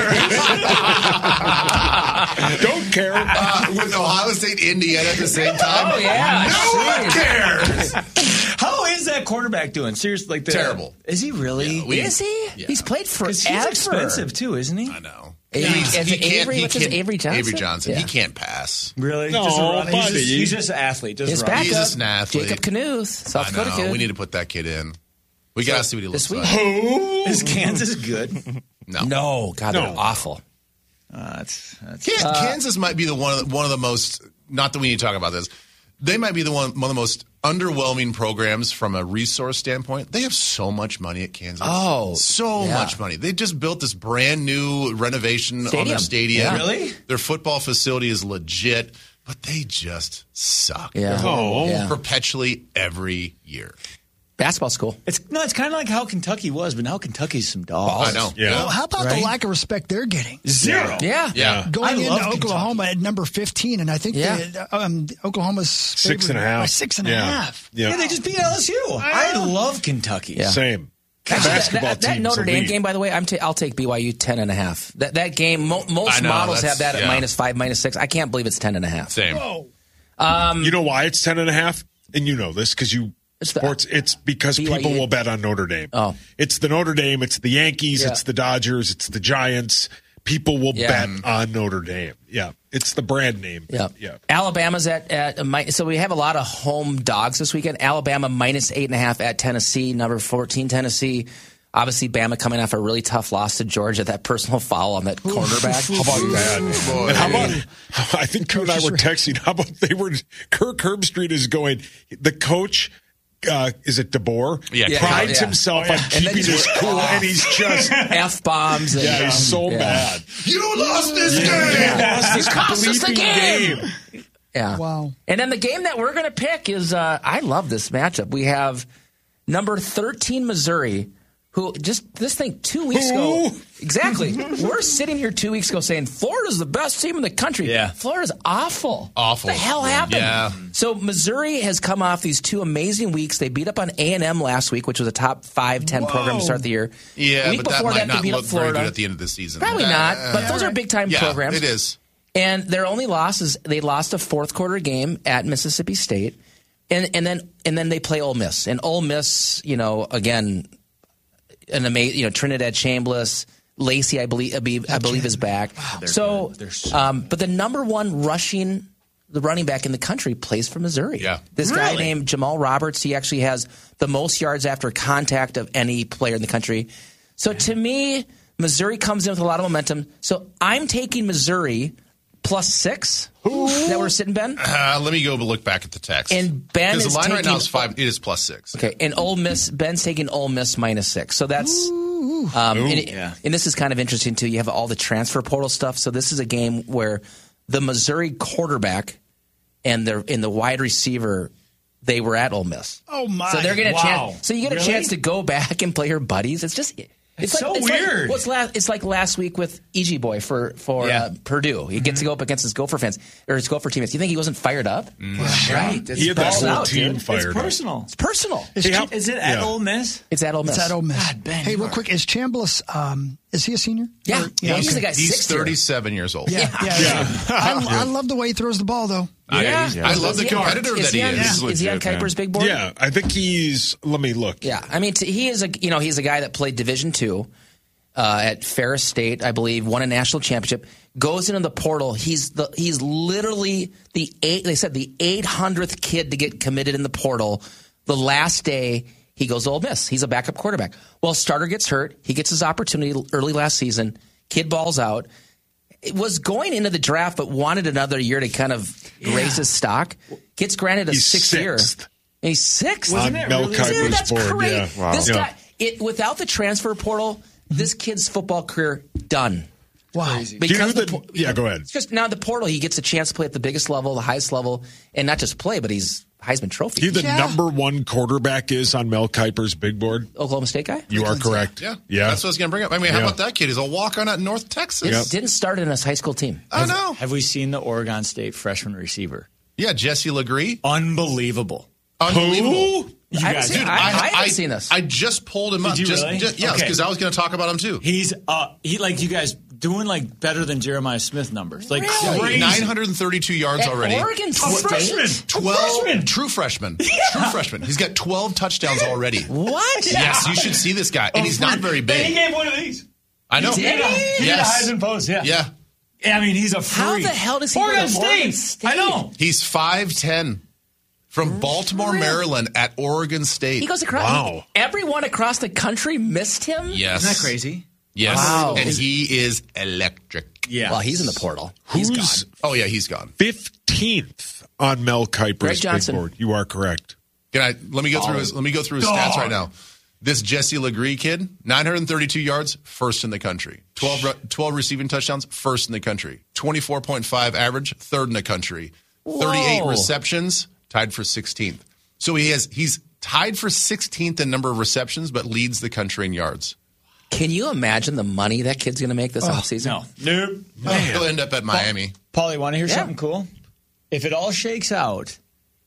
cares. Don't care. Uh, with Ohio State, Indiana at the same time. Oh, yeah. No one cares. How is that quarterback doing? Seriously, like the, Terrible. Is he really? Yeah, we- Is he? Yeah. He's played forever. Because he's expensive too, isn't he? I know. Avery, He's- is he it can't- Avery? he What's his can't- Avery Johnson? Avery Johnson. Yeah. He can't pass. Really? No, just a run. He's, buddy. just, he's just an athlete. Just His run. backup, He's just an athlete. Jacob Knuth, South I Dakota know. kid. We need to put that kid in. We got to see what he looks this week? like. Is Kansas good? No. No, God, they're No. awful. Uh, that's, that's, Kan- Kansas might be the one of the, one of the most. Not that we need to talk about this. They might be the one one of the most underwhelming programs from a resource standpoint. They have so much money at Kansas. Oh, so yeah. much money. They just built this brand new renovation on Stadium. their stadium. Yeah. Really? Their football facility is legit, but they just suck. Yeah. Oh. Yeah. Perpetually every year. Basketball school. it's no. It's kind of like how Kentucky was, but now Kentucky's some dogs. I know. Yeah. Well, how about Right? the lack of respect they're getting? Zero. Yeah. Yeah. Going I into love Oklahoma at number fifteen, and I think Yeah. they, um, Oklahoma's Six and a favored half. by six and a Yeah. half. Yeah. Yeah, they just beat L S U. I love Kentucky. Yeah. Same. Actually, that, basketball that, that team's Notre Dame elite. game, by the way, I'm ta- I'll take B Y U ten and a half. That that game, mo- most I know, models have that's- that at yeah. minus five, minus six. I can't believe it's ten and a half. Same. Um, You know why it's ten and a half? And you know this because you It's the- sports. It's because B Y U. people will bet on Notre Dame. Oh. It's the Notre Dame. It's the Yankees. Yeah. It's the Dodgers. It's the Giants. People will Yeah. bet on Notre Dame. Yeah, it's the brand name. Yeah. yeah. Alabama's at, at a mi- so we have a lot of home dogs this weekend. Alabama minus eight and a half at Tennessee. Number fourteen, Tennessee. Obviously, Bama coming off a really tough loss to Georgia. That personal foul on that cornerback. How about that? And how about? I think you and I were texting. How about they were? Kirk Herbstreit is going. The coach. Uh, is it DeBoer? Yeah, Yeah, prides yeah. himself Oh, on yeah. And then keeping he's- his cool, and he's just F bombs. yeah, he's so yeah. mad. You lost this game. Yeah. Lost this You cost us the bleeping game. game. Yeah. Wow. And then the game that we're going to pick is uh, I love this matchup. We have number thirteen Missouri, who just this thing two weeks ago. Exactly. We're sitting here two weeks ago saying Florida's the best team in the country. Yeah. Florida's awful. Awful. What the hell happened? Yeah. So Missouri has come off these two amazing weeks. They beat up on A and M last week, which was a top five, ten program to start the year. Yeah, week but that before might that, they not beat look up very Florida. good at the end of the season. Probably Uh, not, but those are big time yeah, programs. it is. And their only loss is they lost a fourth quarter game at Mississippi State, and and then and then they play Ole Miss. And Ole Miss, you know, again, an amazing, you know, Trinidad Chambliss, Lacey, I believe, I believe, I believe is back. so, good. They're so um, but the number one rushing, the running back in the country plays for Missouri. Yeah. This guy Really? named Jamal Roberts, he actually has the most yards after contact of any player in the country. So to me, Missouri comes in with a lot of momentum. So I'm taking Missouri plus six. Is that where we're sitting, Ben? Uh, let me go look back at the text. And Ben because is the line right taking- now is five. It is plus six. Okay, and Ole Miss, Ben's taking Ole Miss minus six. So that's, um, and, it- yeah. and this is kind of interesting too. You have all the transfer portal stuff. So this is a game where the Missouri quarterback and the and the wide receiver, they were at Ole Miss. Oh my! So they're getting a Wow. chance. So you get a Really? chance to go back and play your buddies. It's just. It's, It's like, so it's like- weird. well, it's, la- it's like last week with E G Boy for for Yeah. uh, Purdue. He gets to go up against his Gopher fans or his Gopher teammates. You think he wasn't fired up? Right. He had that balls whole out, team dude. fired It's up. personal. It's personal. Is, Hey, Ch- how- Is it at Yeah. Ole Miss? It's at Ole Miss. it's at Ole Miss. God, Ben, hey, you real are- quick, is Chambliss? Um, is he a senior? Yeah, Or- yeah, he's okay. the guy. He's sixth year. thirty-seven years old. Yeah, yeah. Yeah. I, I love the way he throws the ball, though. I, Yeah. I love the Is he on- competitor is that he he on, is. Is he on legit, Kuiper's man. big board? Yeah, I think he's. Let me look. Yeah, I mean, t- he is a you know he's a guy that played Division two uh, at Ferris State, I believe, won a national championship. Goes into the portal. He's the he's literally the eight. They said the eight hundredth kid to get committed in the portal. The last day he goes to Ole Miss. He's a backup quarterback. Well, starter gets hurt. He gets his opportunity early last season. Kid balls out. It was going into the draft, but wanted another year to kind of raise his stock. Gets granted a He's sixth year. sixth. And he's sixth. On Mel Dude, Kiper's that's board. great. Yeah. Wow. This Yeah. guy, it, without the transfer portal, this kid's football career done. Wow. Do you know Because the- the, po- yeah, go ahead. it's just now the portal, he gets a chance to play at the biggest level, the highest level, and not just play, but he's Heisman Trophy. Do you the Yeah. number one quarterback is on Mel Kiper's big board? Oklahoma State guy? You are correct. Yeah, Yeah. That's what I was going to bring up. I mean, how Yeah. about that kid? He's a walk-on at North Texas. Didn't- Didn't start in his high school team. I know. Have we seen the Oregon State freshman receiver? Yeah, Jesse Legree. Unbelievable. Unbelievable. You I haven't guys, seen- Dude, I- I, I haven't I- seen this. I just pulled him up. Did you just, really? just- yeah, Okay. because I was going to talk about him too. he's uh, he like you guys doing like better than Jeremiah Smith numbers. Like Really? crazy. nine hundred thirty-two yards At already. Oregon A State? freshman. twelve true freshman. True freshman. He's got twelve touchdowns already. What? Yes, you should see this guy, and he's not very He big. gave one of these. I know. Did he? He Yes. did a Heisman post. Yeah. Yeah, I mean, he's a freak. How the hell does he go to Oregon State? Oregon State? I know. he's five ten from Baltimore, Maryland, at Oregon State. He goes across. Wow. Everyone across the country missed him? Yes, Isn't that crazy? Yes, Wow. and he is electric. Yeah. Well, he's in the portal. He's Who's gone. Oh yeah, he's gone. fifteenth on Mel Greg Kiper's big Johnson. board? You are correct. Can I let me go through his let me go through his stats right now. This Jesse Legree kid, nine hundred thirty-two yards, first in the country. twelve, re- twelve receiving touchdowns, first in the country. twenty-four point five average, third in the country. thirty-eight Whoa. receptions, tied for sixteenth. So he has he's tied for sixteenth in number of receptions, but leads the country in yards. Can you imagine the money that kid's going to make this offseason? No. Nope. Oh, he'll end up at Miami. Paulie, want to hear Yeah. something cool? If it all shakes out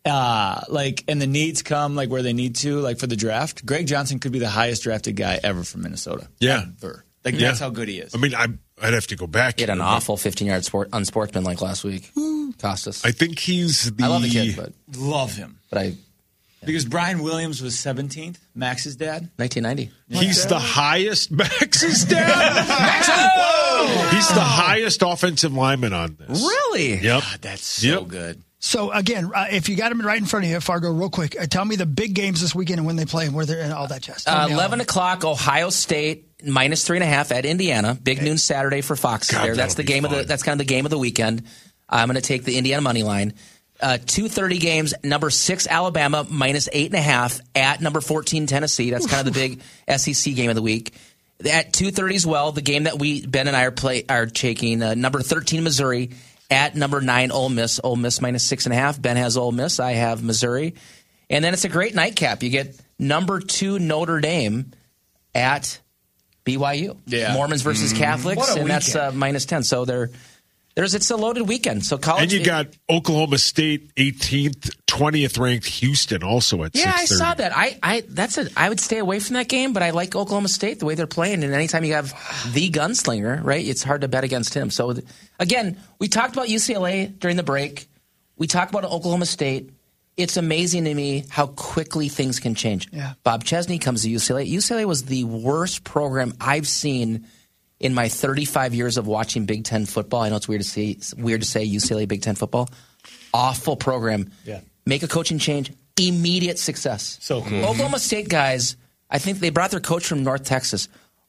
uh, like, and the needs come like where they need to, like for the draft, Greg Johnson could be the highest drafted guy ever from Minnesota. Yeah. Ever. Like, Yeah. that's how good he is. I mean, I, I'd have to go back. He had an awful fifteen-yard sport, unsportsmanlike last week. Cost us. I think he's the. I love the kid, but Love him. but I Because Brian Williams was seventeenth, Max's dad. nineteen ninety. He's the highest. Max's dad. Max, whoa! He's the highest offensive lineman on this. Really? Yep. God, that's so Yep. good. So again, uh, if you got them right in front of you, Fargo, real quick, uh, tell me the big games this weekend and when they play and where they're and all that jazz. Tell Uh, me all eleven of it. o'clock, Ohio State minus three and a half at Indiana. Big noon Saturday for Fox. God, there, that's the that'll be game of the. fun. That's kind of the game of the weekend. I'm going to take the Indiana money line. Uh, two thirty games. Number six Alabama minus eight and a half at number fourteen Tennessee. That's kind of the big S E C game of the week. At two thirty as well, the game that we Ben and I are play are taking. Uh, number thirteen Missouri at number nine Ole Miss. Ole Miss minus six and a half. Ben has Ole Miss. I have Missouri. And then it's a great nightcap. You get number two Notre Dame at B Y U. Yeah. Mormons versus Catholics, What a and that's uh, weekend. minus ten. So they're, there's it's a loaded weekend. So college. And you got Oklahoma State eighteenth, twentieth ranked Houston also at yeah, I six thirty. saw that. I, I that's a I would stay away from that game, but I like Oklahoma State the way they're playing. And anytime you have the gunslinger, right, it's hard to bet against him. So again, we talked about U C L A during the break. We talked about Oklahoma State. It's amazing to me how quickly things can change. Yeah. Bob Chesney comes to U C L A. U C L A was the worst program I've seen in my thirty-five years of watching Big Ten football. I know it's weird to say, it's weird to say U C L A Big Ten football. Awful program. Yeah. Make a coaching change. Immediate success. So cool. Oklahoma State guys, I think they brought their coach from North Texas.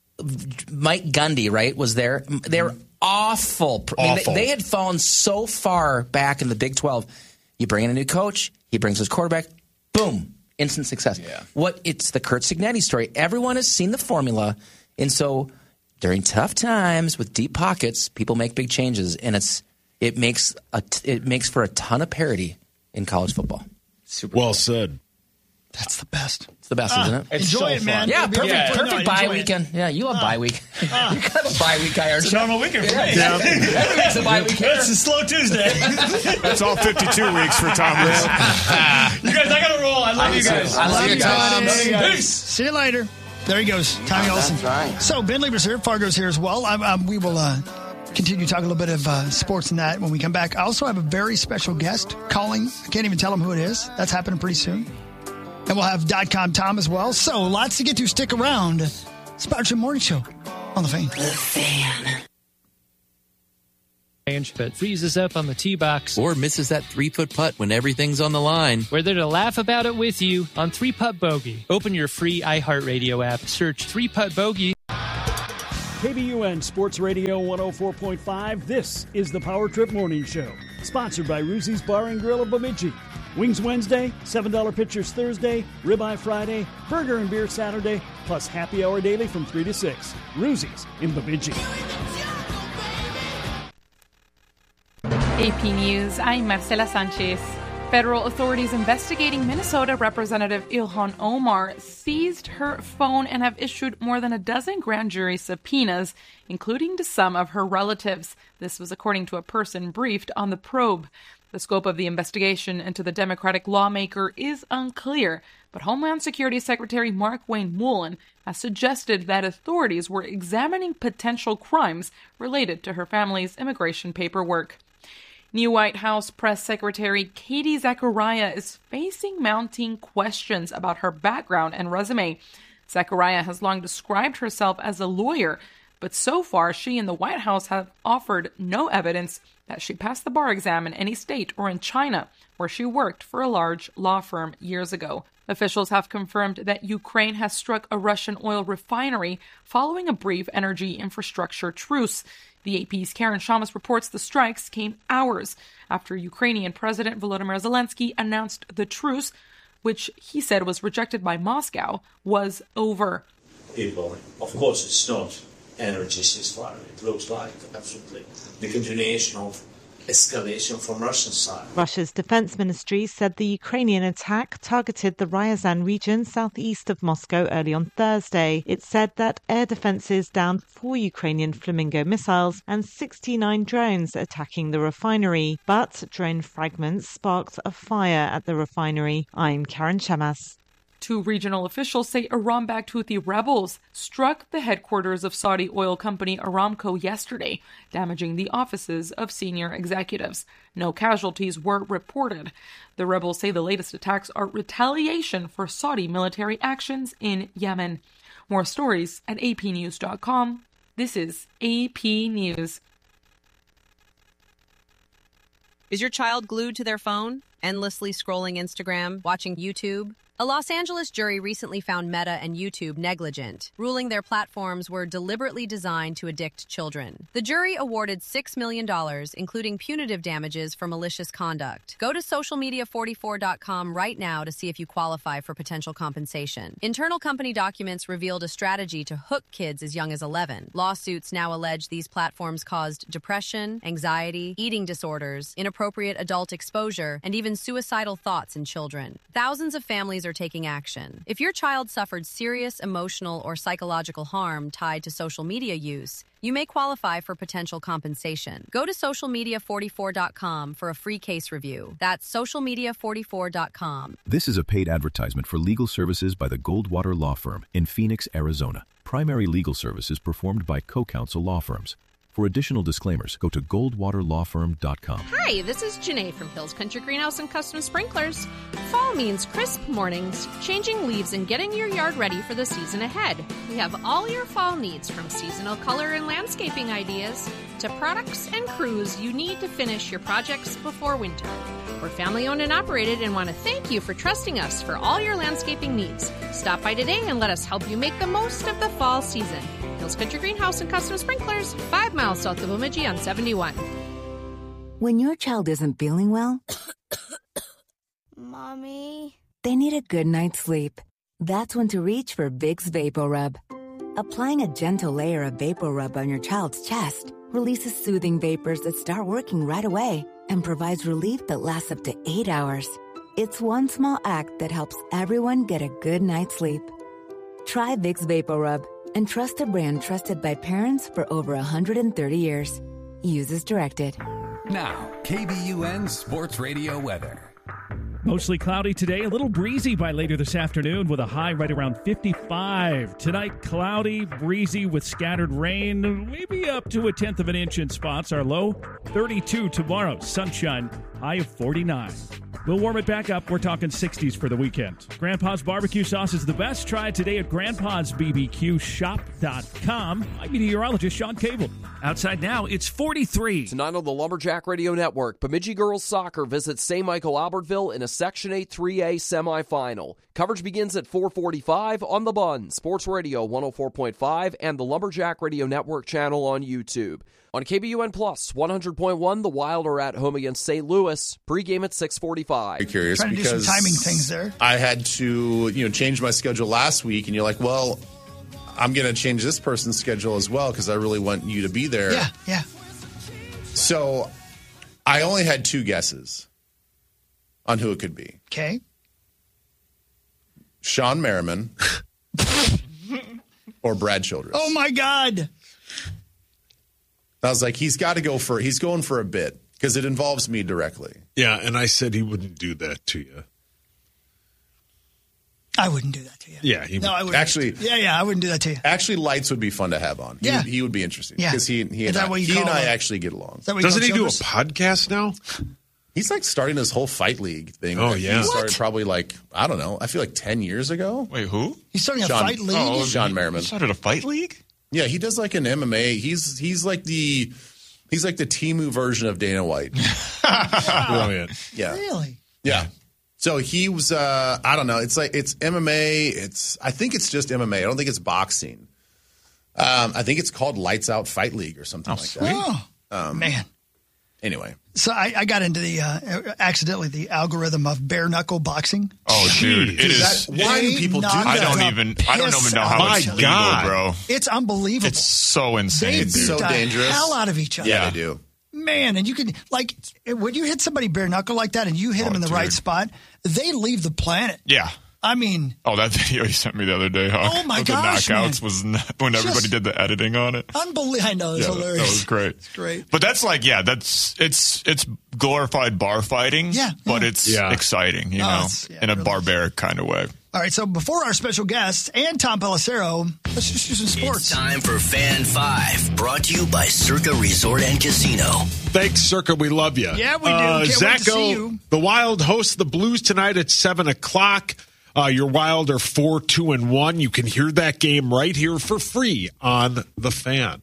Mike Gundy, right, was there. They were awful. I mean, Awful. they, they had fallen so far back in the Big twelve. You bring in a new coach, he brings his quarterback, boom, instant success. Yeah. What it's the Kurt Signetti story. Everyone has seen the formula, and so during tough times with deep pockets, people make big changes, and it's it makes a it makes for a ton of parity in college football. Super Well cool. said. That's the best. It's the best, Ah, isn't it? It's enjoy so it, man. fun. Yeah, It'll be- perfect, Yeah. perfect No, bye enjoy it. weekend. Yeah, you love bye week. Ah. you kind of a bye week guy, aren't It's you? a normal weekend for me. Yeah. Every week's a bye week. It's a slow Tuesday. That's all fifty-two weeks for Thomas. You guys, I got to roll. I love you guys. I love you guys. Love you guys. Peace. See you later. There he goes, Tommy Olson. right. So Ben Lieber's here, Fargo's here as well. Um, um, we will uh, continue talking a little bit of uh, sports and that when we come back. I also have a very special guest calling. I can't even tell him who it is. That's happening pretty soon. And we'll have .com Tom as well. So lots to get to. Stick around. It's Power Trip Morning Show on the Fan. Range, but freezes up on the tee box. Or misses that three-foot putt when everything's on the line. We're there to laugh about it with you on three putt Bogey. Open your free iHeartRadio app. Search three putt Bogey. K B U N Sports Radio one oh four point five. This is the Power Trip Morning Show. Sponsored by Ruzy's Bar and Grill of Bemidji. Wings Wednesday, seven dollar pitchers Thursday, Ribeye Friday, Burger and Beer Saturday, plus happy hour daily from three to six. Ruzy's in Bemidji. A P News, I'm Marcela Sanchez. Federal authorities investigating Minnesota Representative Ilhan Omar seized her phone and have issued more than a dozen grand jury subpoenas, including to some of her relatives. This was according to a person briefed on the probe. The scope of the investigation into the Democratic lawmaker is unclear, but Homeland Security Secretary Mark-Wayne Mullen has suggested that authorities were examining potential crimes related to her family's immigration paperwork. New White House Press Secretary Katie Zachariah is facing mounting questions about her background and resume. Zachariah has long described herself as a lawyer, but so far she and the White House have offered no evidence that she passed the bar exam in any state or in China, where she worked for a large law firm years ago. Officials have confirmed that Ukraine has struck a Russian oil refinery following a brief energy infrastructure truce. The A P's Karen Shamas reports the strikes came hours after Ukrainian President Volodymyr Zelensky announced the truce, which he said was rejected by Moscow, was over. People, of course, it's not energy ceasefire. It looks like absolutely the continuation of escalation from Russian side. Russia's defense ministry said the Ukrainian attack targeted the Ryazan region southeast of Moscow early on Thursday. It said that air defenses downed four Ukrainian Flamingo missiles and sixty-nine drones attacking the refinery, but drone fragments sparked a fire at the refinery. I'm Karen Shamas. Two regional officials say Iran-backed Houthi rebels struck the headquarters of Saudi oil company Aramco yesterday, damaging the offices of senior executives. No casualties were reported. The rebels say the latest attacks are retaliation for Saudi military actions in Yemen. More stories at A P news dot com. This is A P News. Is your child glued to their phone, endlessly scrolling Instagram, watching YouTube? A Los Angeles jury recently found Meta and YouTube negligent, ruling their platforms were deliberately designed to addict children. The jury awarded six million dollars, including punitive damages for malicious conduct. Go to social media forty-four dot com right now to see if you qualify for potential compensation. Internal company documents revealed a strategy to hook kids as young as eleven. Lawsuits now allege these platforms caused depression, anxiety, eating disorders, inappropriate adult exposure, and even suicidal thoughts in children. Thousands of families are taking action. If your child suffered serious emotional or psychological harm tied to social media use, you may qualify for potential compensation. Go to social media forty-four dot com for a free case review. That's social media forty-four dot com. This is a paid advertisement for legal services by the Goldwater Law Firm in Phoenix, Arizona. Primary legal services performed by co-counsel law firms. For additional disclaimers, go to goldwater law firm dot com. Hi, this is Janae from Hills Country Greenhouse and Custom Sprinklers. Fall means crisp mornings, changing leaves, and getting your yard ready for the season ahead. We have all your fall needs, from seasonal color and landscaping ideas to products and crews you need to finish your projects before winter. We're family owned and operated and want to thank you for trusting us for all your landscaping needs. Stop by today and let us help you make the most of the fall season. Hills Country Greenhouse and Custom Sprinklers, five miles south of Bemidji on seventy-one. When your child isn't feeling well, Mommy, they need a good night's sleep. That's when to reach for Vicks VapoRub. Applying a gentle layer of VapoRub on your child's chest releases soothing vapors that start working right away and provides relief that lasts up to eight hours. It's one small act that helps everyone get a good night's sleep. Try Vicks VapoRub and trust a brand trusted by parents for over one hundred thirty years. Use as directed. Now, K B U N Sports Radio weather. Mostly cloudy today, a little breezy by later this afternoon with a high right around fifty-five. Tonight, cloudy, breezy with scattered rain, maybe up to a tenth of an inch in spots. Our low, thirty-two tomorrow. Sunshine, high of forty-nine. We'll warm it back up. We're talking sixties for the weekend. Grandpa's barbecue sauce is the best. Try it today at grandpas b b q shop dot com. I'm meteorologist Sean Cable. Outside now, it's forty-three. Tonight on the Lumberjack Radio Network, Bemidji Girls Soccer visits Saint Michael Albertville in a Section eight three A semifinal. Coverage begins at four forty-five on The Bun, Sports Radio one oh four point five, and the Lumberjack Radio Network channel on YouTube. On K B U N Plus one hundred point one, the Wild are at home against Saint Louis. Pregame at six forty-five. I'm curious Trying to because do some timing things there. I had to, you know, change my schedule last week, and you're like, well, I'm going to change this person's schedule as well because I really want you to be there. Yeah, yeah. So I only had two guesses on who it could be. Okay. Sean Merriman or Brad Childress. Oh, my God. I was like, he's got to go for, he's going for a bit because it involves me directly. Yeah, and I said he wouldn't do that to you. I wouldn't do that to you. Yeah, he no, I wouldn't. Actually, yeah, yeah, I wouldn't do that to you. Actually, Lights would be fun to have on. He, Yeah. would, he would be interesting. Yeah. Because he, he, Is and, that I, what you he and call I it? actually get along. Is that what you Doesn't call he do a Childress? podcast now? He's like starting this whole fight league thing. Oh, that yeah. He started What? probably like, I don't know, I feel like ten years ago. Wait, who? He's starting a Sean- fight league? Oh, Sean Merriman. He started a fight league? Yeah, he does like an M M A. He's he's like the he's like the Temu version of Dana White. Brilliant. Yeah. Really? Yeah. So he was uh I don't know, it's like it's M M A, it's I think it's just M M A. I don't think it's boxing. Um I think it's called Lights Out Fight League or something like that. Oh, Um man. Anyway. So I, I got into the, uh, accidentally, the algorithm of bare knuckle boxing. Oh, dude, it is. That- why do people do knocked I that? don't the even. I don't piss even know out how of it's each legal, other. bro. It's unbelievable. It's so insane, They dude. beat so the dangerous. hell out of each other. Yeah, they do. Man, and you can, like, when you hit somebody bare knuckle like that and you hit Oh, them in the dude. right spot, they leave the planet. Yeah. I mean, Oh, that video you sent me the other day, Hawk. Oh, my of gosh, the knockouts man. was not, when everybody Just- did the editing on it. unbelievable. I know, it's Yeah, hilarious. that was great. It's great. But that's like, yeah, that's it's it's glorified bar fighting. Yeah, but yeah. it's Yeah. exciting, you Oh, know, it's- yeah, in a it really barbaric kind of way. All right, so before our special guests and Tom Pelissero, let's just do some sports. It's time for Fan Five, brought to you by Circa Resort and Casino. Thanks, Circa. We love you. Yeah, we do. Uh, Can't wait to see Zacho, you. the Wild hosts the Blues tonight at seven o'clock. Uh, your Wild are four, two, and one. You can hear that game right here for free on The Fan.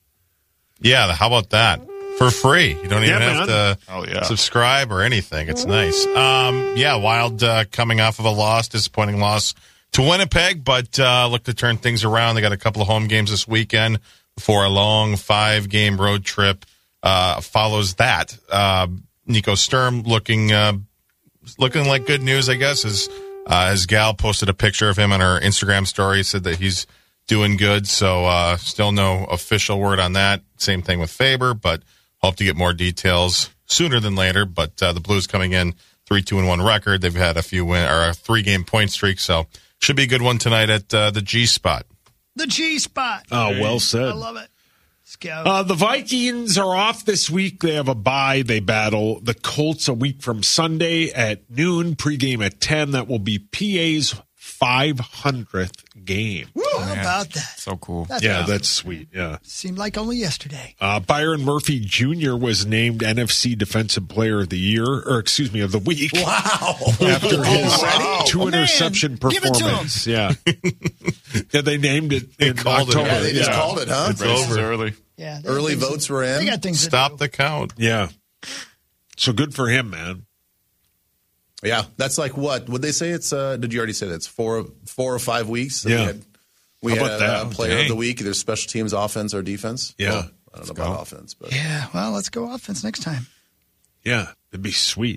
Yeah, how about that? For free. You don't even Yeah, have man. to Oh, yeah. subscribe or anything. It's nice. Um, yeah, Wild uh, coming off of a loss, disappointing loss to Winnipeg, but uh, look to turn things around. They got a couple of home games this weekend before a long five-game road trip uh, follows that. Uh, Nico Sturm looking uh, looking like good news, I guess, as, uh, as Gal posted a picture of him on her Instagram story, said that he's doing good. So uh, still no official word on that. Same thing with Faber, but hope to get more details sooner than later. But uh, the Blues coming in three, two, and one record. They've had a few win or a three game point streak, so should be a good one tonight at uh, the G spot. The G spot. Oh, well said. I love it. Scout. Uh, the Vikings are off this week. They have a bye. They battle the Colts a week from Sunday at noon. Pregame at ten. That will be P A's five hundredth game. How about that? So cool. That's yeah, awesome. that's sweet. Yeah. Seemed like only yesterday. Uh, Byron Murphy Junior was named N F C Defensive Player of the Year, or excuse me, of the week. Wow. After his Already? two Oh, man. interception Give it to performance. Yeah. Yeah, they named it in called it. October. Yeah, They just Yeah. called it, huh? It's over. early. Yeah. they Early got things votes to- were in. They got things to Stop do. the count. Yeah. So good for him, man. Yeah, that's like what? Would they say it's? Uh, did you already say that it's four, four or five weeks? that Yeah. We had, we How had about that? a player of Dang. the week, either special teams, offense, or defense. Yeah. Well, I don't know about offense, but Yeah, well, let's go offense next time. Yeah, it'd be sweet.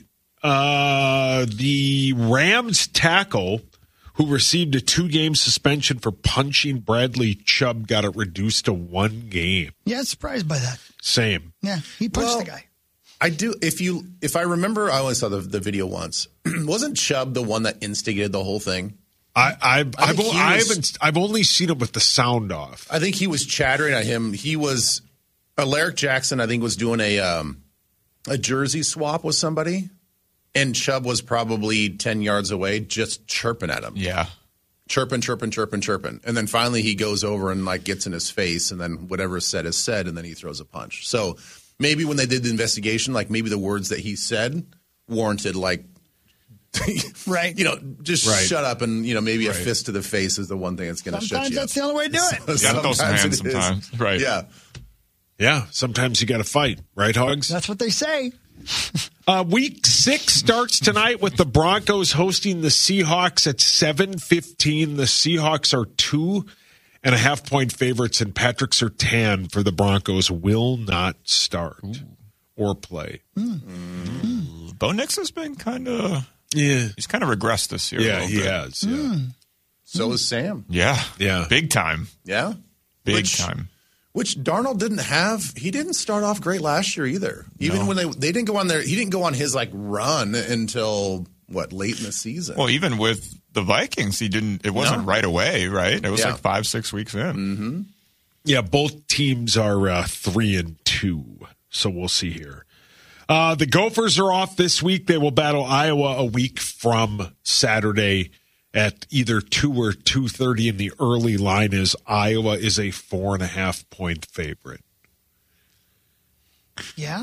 Uh, the Rams tackle who received a two-game suspension for punching Bradley Chubb got it reduced to one game. Yeah, surprised by that. Same. Yeah, he punched Well, the guy. I do. If you, if I remember, I only saw the, the video once. Wasn't Chubb the one that instigated the whole thing? I, I've, I I've, think he I was- haven't, I've only seen it with the sound off. I think he was chattering at him. He was, Alaric Jackson, I think, was doing a um, a jersey swap with somebody, and Chubb was probably ten yards away, just chirping at him. Yeah. Chirping, chirping, chirping, chirping. And then finally he goes over and like gets in his face, and then whatever is said is said, and then he throws a punch. So maybe when they did the investigation, like maybe the words that he said warranted like, right? You know, just Right. shut up, and you know maybe Right. a fist to the face is the one thing that's going to shut Sometimes you that's up. the only way to do it. You gotta throw some Sometimes hands it is. sometimes. Right. Yeah. Yeah, sometimes you got to fight, right, Hogs? That's what they say. Uh, week six starts tonight with the Broncos hosting the Seahawks at seven fifteen. The Seahawks are two and a half point favorites, and Patrick Surtain for the Broncos will not start Ooh. or play. Mm. Mm. Bo Nix has been kind of yeah. He's kind of regressed this year. a Yeah, little he bit. has. Yeah. Mm. So is Sam. Yeah, yeah, big time. Yeah, big Which- time. Which Darnold didn't have. He didn't start off great last year either. Even No. when they they didn't go on their, he didn't go on his like run until what late in the season. Well, even with the Vikings, he didn't. It wasn't No. right away, right? It was Yeah. like five, six weeks in. Mm-hmm. Yeah, both teams are uh, three and two, so we'll see here. Uh, the Gophers are off this week. They will battle Iowa a week from Saturday at either two or two thirty. And the early line is Iowa is a four and a half point favorite. Yeah.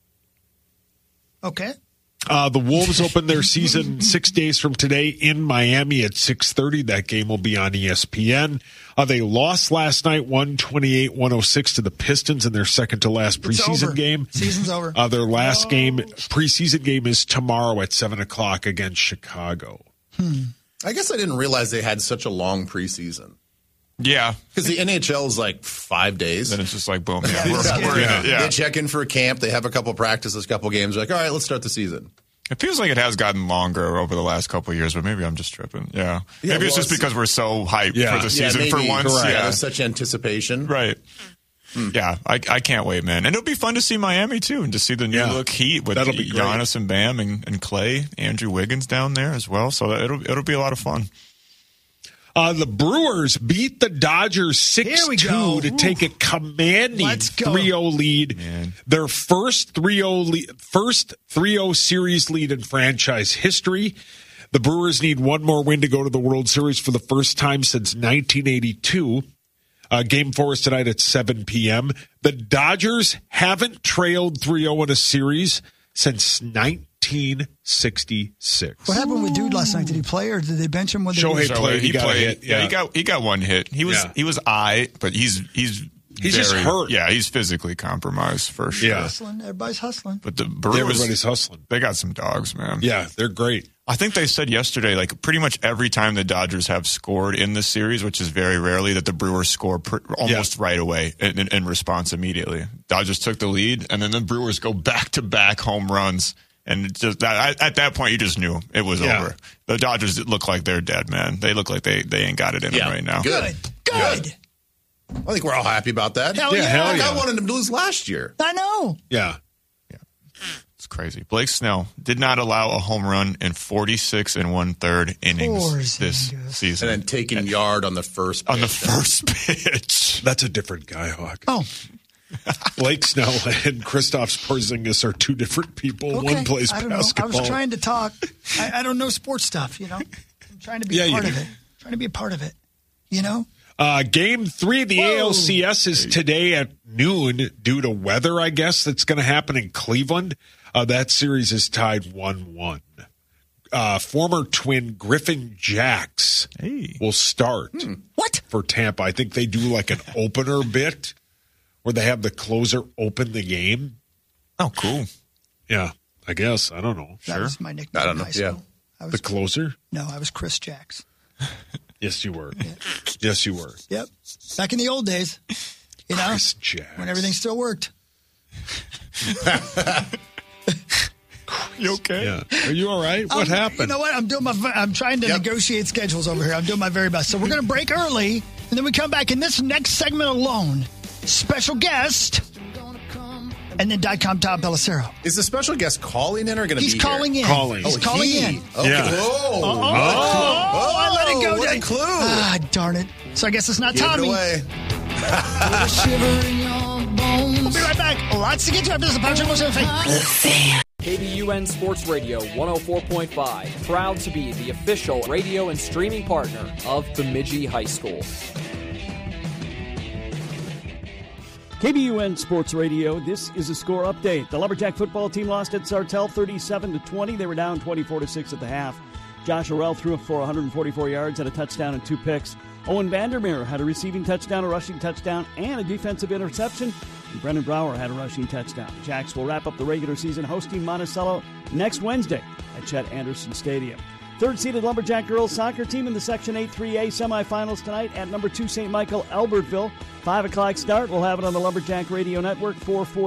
Okay. Uh, the Wolves open their season six days from today in Miami at six thirty. That game will be on E S P N. Uh, they lost last night, one twenty-eight one oh six to the Pistons in their second to last It's preseason over. game. Season's over. Uh, their last game, preseason game, is tomorrow at seven o'clock against Chicago. Hmm. I guess I didn't realize they had such a long preseason. Yeah, because the N H L is like five days. Then it's just like boom. Yeah, Yeah, we're, yeah. we're in it. Yeah. They check in for a camp. They have a couple practices, a couple games. They're like, all right, let's start the season. It feels like it has gotten longer over the last couple of years, but maybe I'm just tripping. Yeah, Yeah, maybe it's well, just it's- because we're so hyped Yeah. for the Yeah, season maybe, for once. correct. Yeah, There's such anticipation. right. Yeah, I, I can't wait, man. And it'll be fun to see Miami, too, and to see the new Yeah. look Heat with That'll be great. Giannis and Bam and, and Clay, Andrew Wiggins down there as well. So it'll it'll be a lot of fun. Uh, the Brewers beat the Dodgers six two to take a commanding three oh lead. Man. Their first three oh lead, first three oh series lead in franchise history. The Brewers need one more win to go to the World Series for the first time since nineteen eighty-two. Uh, game four is tonight at seven p.m. The Dodgers haven't trailed three oh in a series since nineteen sixty-six. What happened with Dude last night? Did he play or did they bench him? When Shohei they played. He, he got played. a hit. Yeah. Yeah. he got he got one hit. He was Yeah. he was I, but he's he's He's very, just hurt. Yeah, he's physically compromised for sure. Yeah. hustling? Everybody's hustling. But the Brewers, Everybody's hustling. They got some dogs, man. Yeah, they're great. I think they said yesterday, like pretty much every time the Dodgers have scored in the series, which is very rarely, that the Brewers score pr- almost right away in, in, in response immediately. Dodgers took the lead, and then the Brewers go back to back home runs, and it just that, at that point you just knew it was Yeah. over. The Dodgers look like they're dead, man. They look like they they ain't got it in Yeah. them right now. Good. Good. I think we're all happy about that. Hell Yeah, yeah. hell Like, yeah. I wanted him to lose last year. I know. Yeah. It's crazy. Blake Snell did not allow a home run in forty-six and one third innings Poor this Zingas. season. And then taking yard on the first on the pitch. first pitch. That's a different guy, Hawk. Oh, Blake Snell and Kristaps Porzingis are two different people. okay. One plays I don't basketball. know. I was trying to talk. I, I don't know sports stuff, you know. I'm trying to be Yeah, a you part of do. it. Trying to be a part of it, you know. Uh, game three of the Whoa. A L C S is today at noon due to weather, I guess, that's going to happen in Cleveland. Uh, that series is tied one one. Uh, former twin Griffin Jacks Hey. will start What? for Tampa. I think they do like an opener bit where they have the closer open the game. Oh, cool. Yeah, I guess. I don't know. That Sure. was my nickname I don't in know. high school. Yeah. I was, The closer? no, I was Chris Jacks. Yes, you were. Yes, you were. Yep. Back in the old days, you know, Chris Jacks. when everything still worked. You okay? Yeah. Are you all right? What Um, happened? You know what? I'm doing my. I'm trying to Yep. negotiate schedules over here. I'm doing my very best. So we're going to break early, and then we come back in this next segment alone. Special guest, and then Dicom Tom Pellicero. Is the special guest calling in or going to be He's here? calling in. Calling. He's Oh, calling he. in. Okay. Yeah. Whoa. Oh, oh, I let it go. What a clue. Ah, darn it. So I guess it's not Give Tommy. it away. We'll be right back. Lots to get to after this. Patrick Wilson. K B U N Sports Radio one oh four point five, proud to be the official radio and streaming partner of Bemidji High School. K B U N Sports Radio, this is a score update. The Lumberjack football team lost at Sartell thirty-seven to twenty. They were down twenty-four to six at the half. Josh Orell threw for one hundred forty-four yards and a touchdown and two picks. Owen Vandermeer had a receiving touchdown, a rushing touchdown, and a defensive interception. And Brendan Brower had a rushing touchdown. Jacks will wrap up the regular season hosting Monticello next Wednesday at Chet Anderson Stadium. Third-seeded Lumberjack girls soccer team in the Section eight three A semifinals tonight at number two Saint Michael Albertville. five o'clock start. We'll have it on the Lumberjack Radio Network, four forty.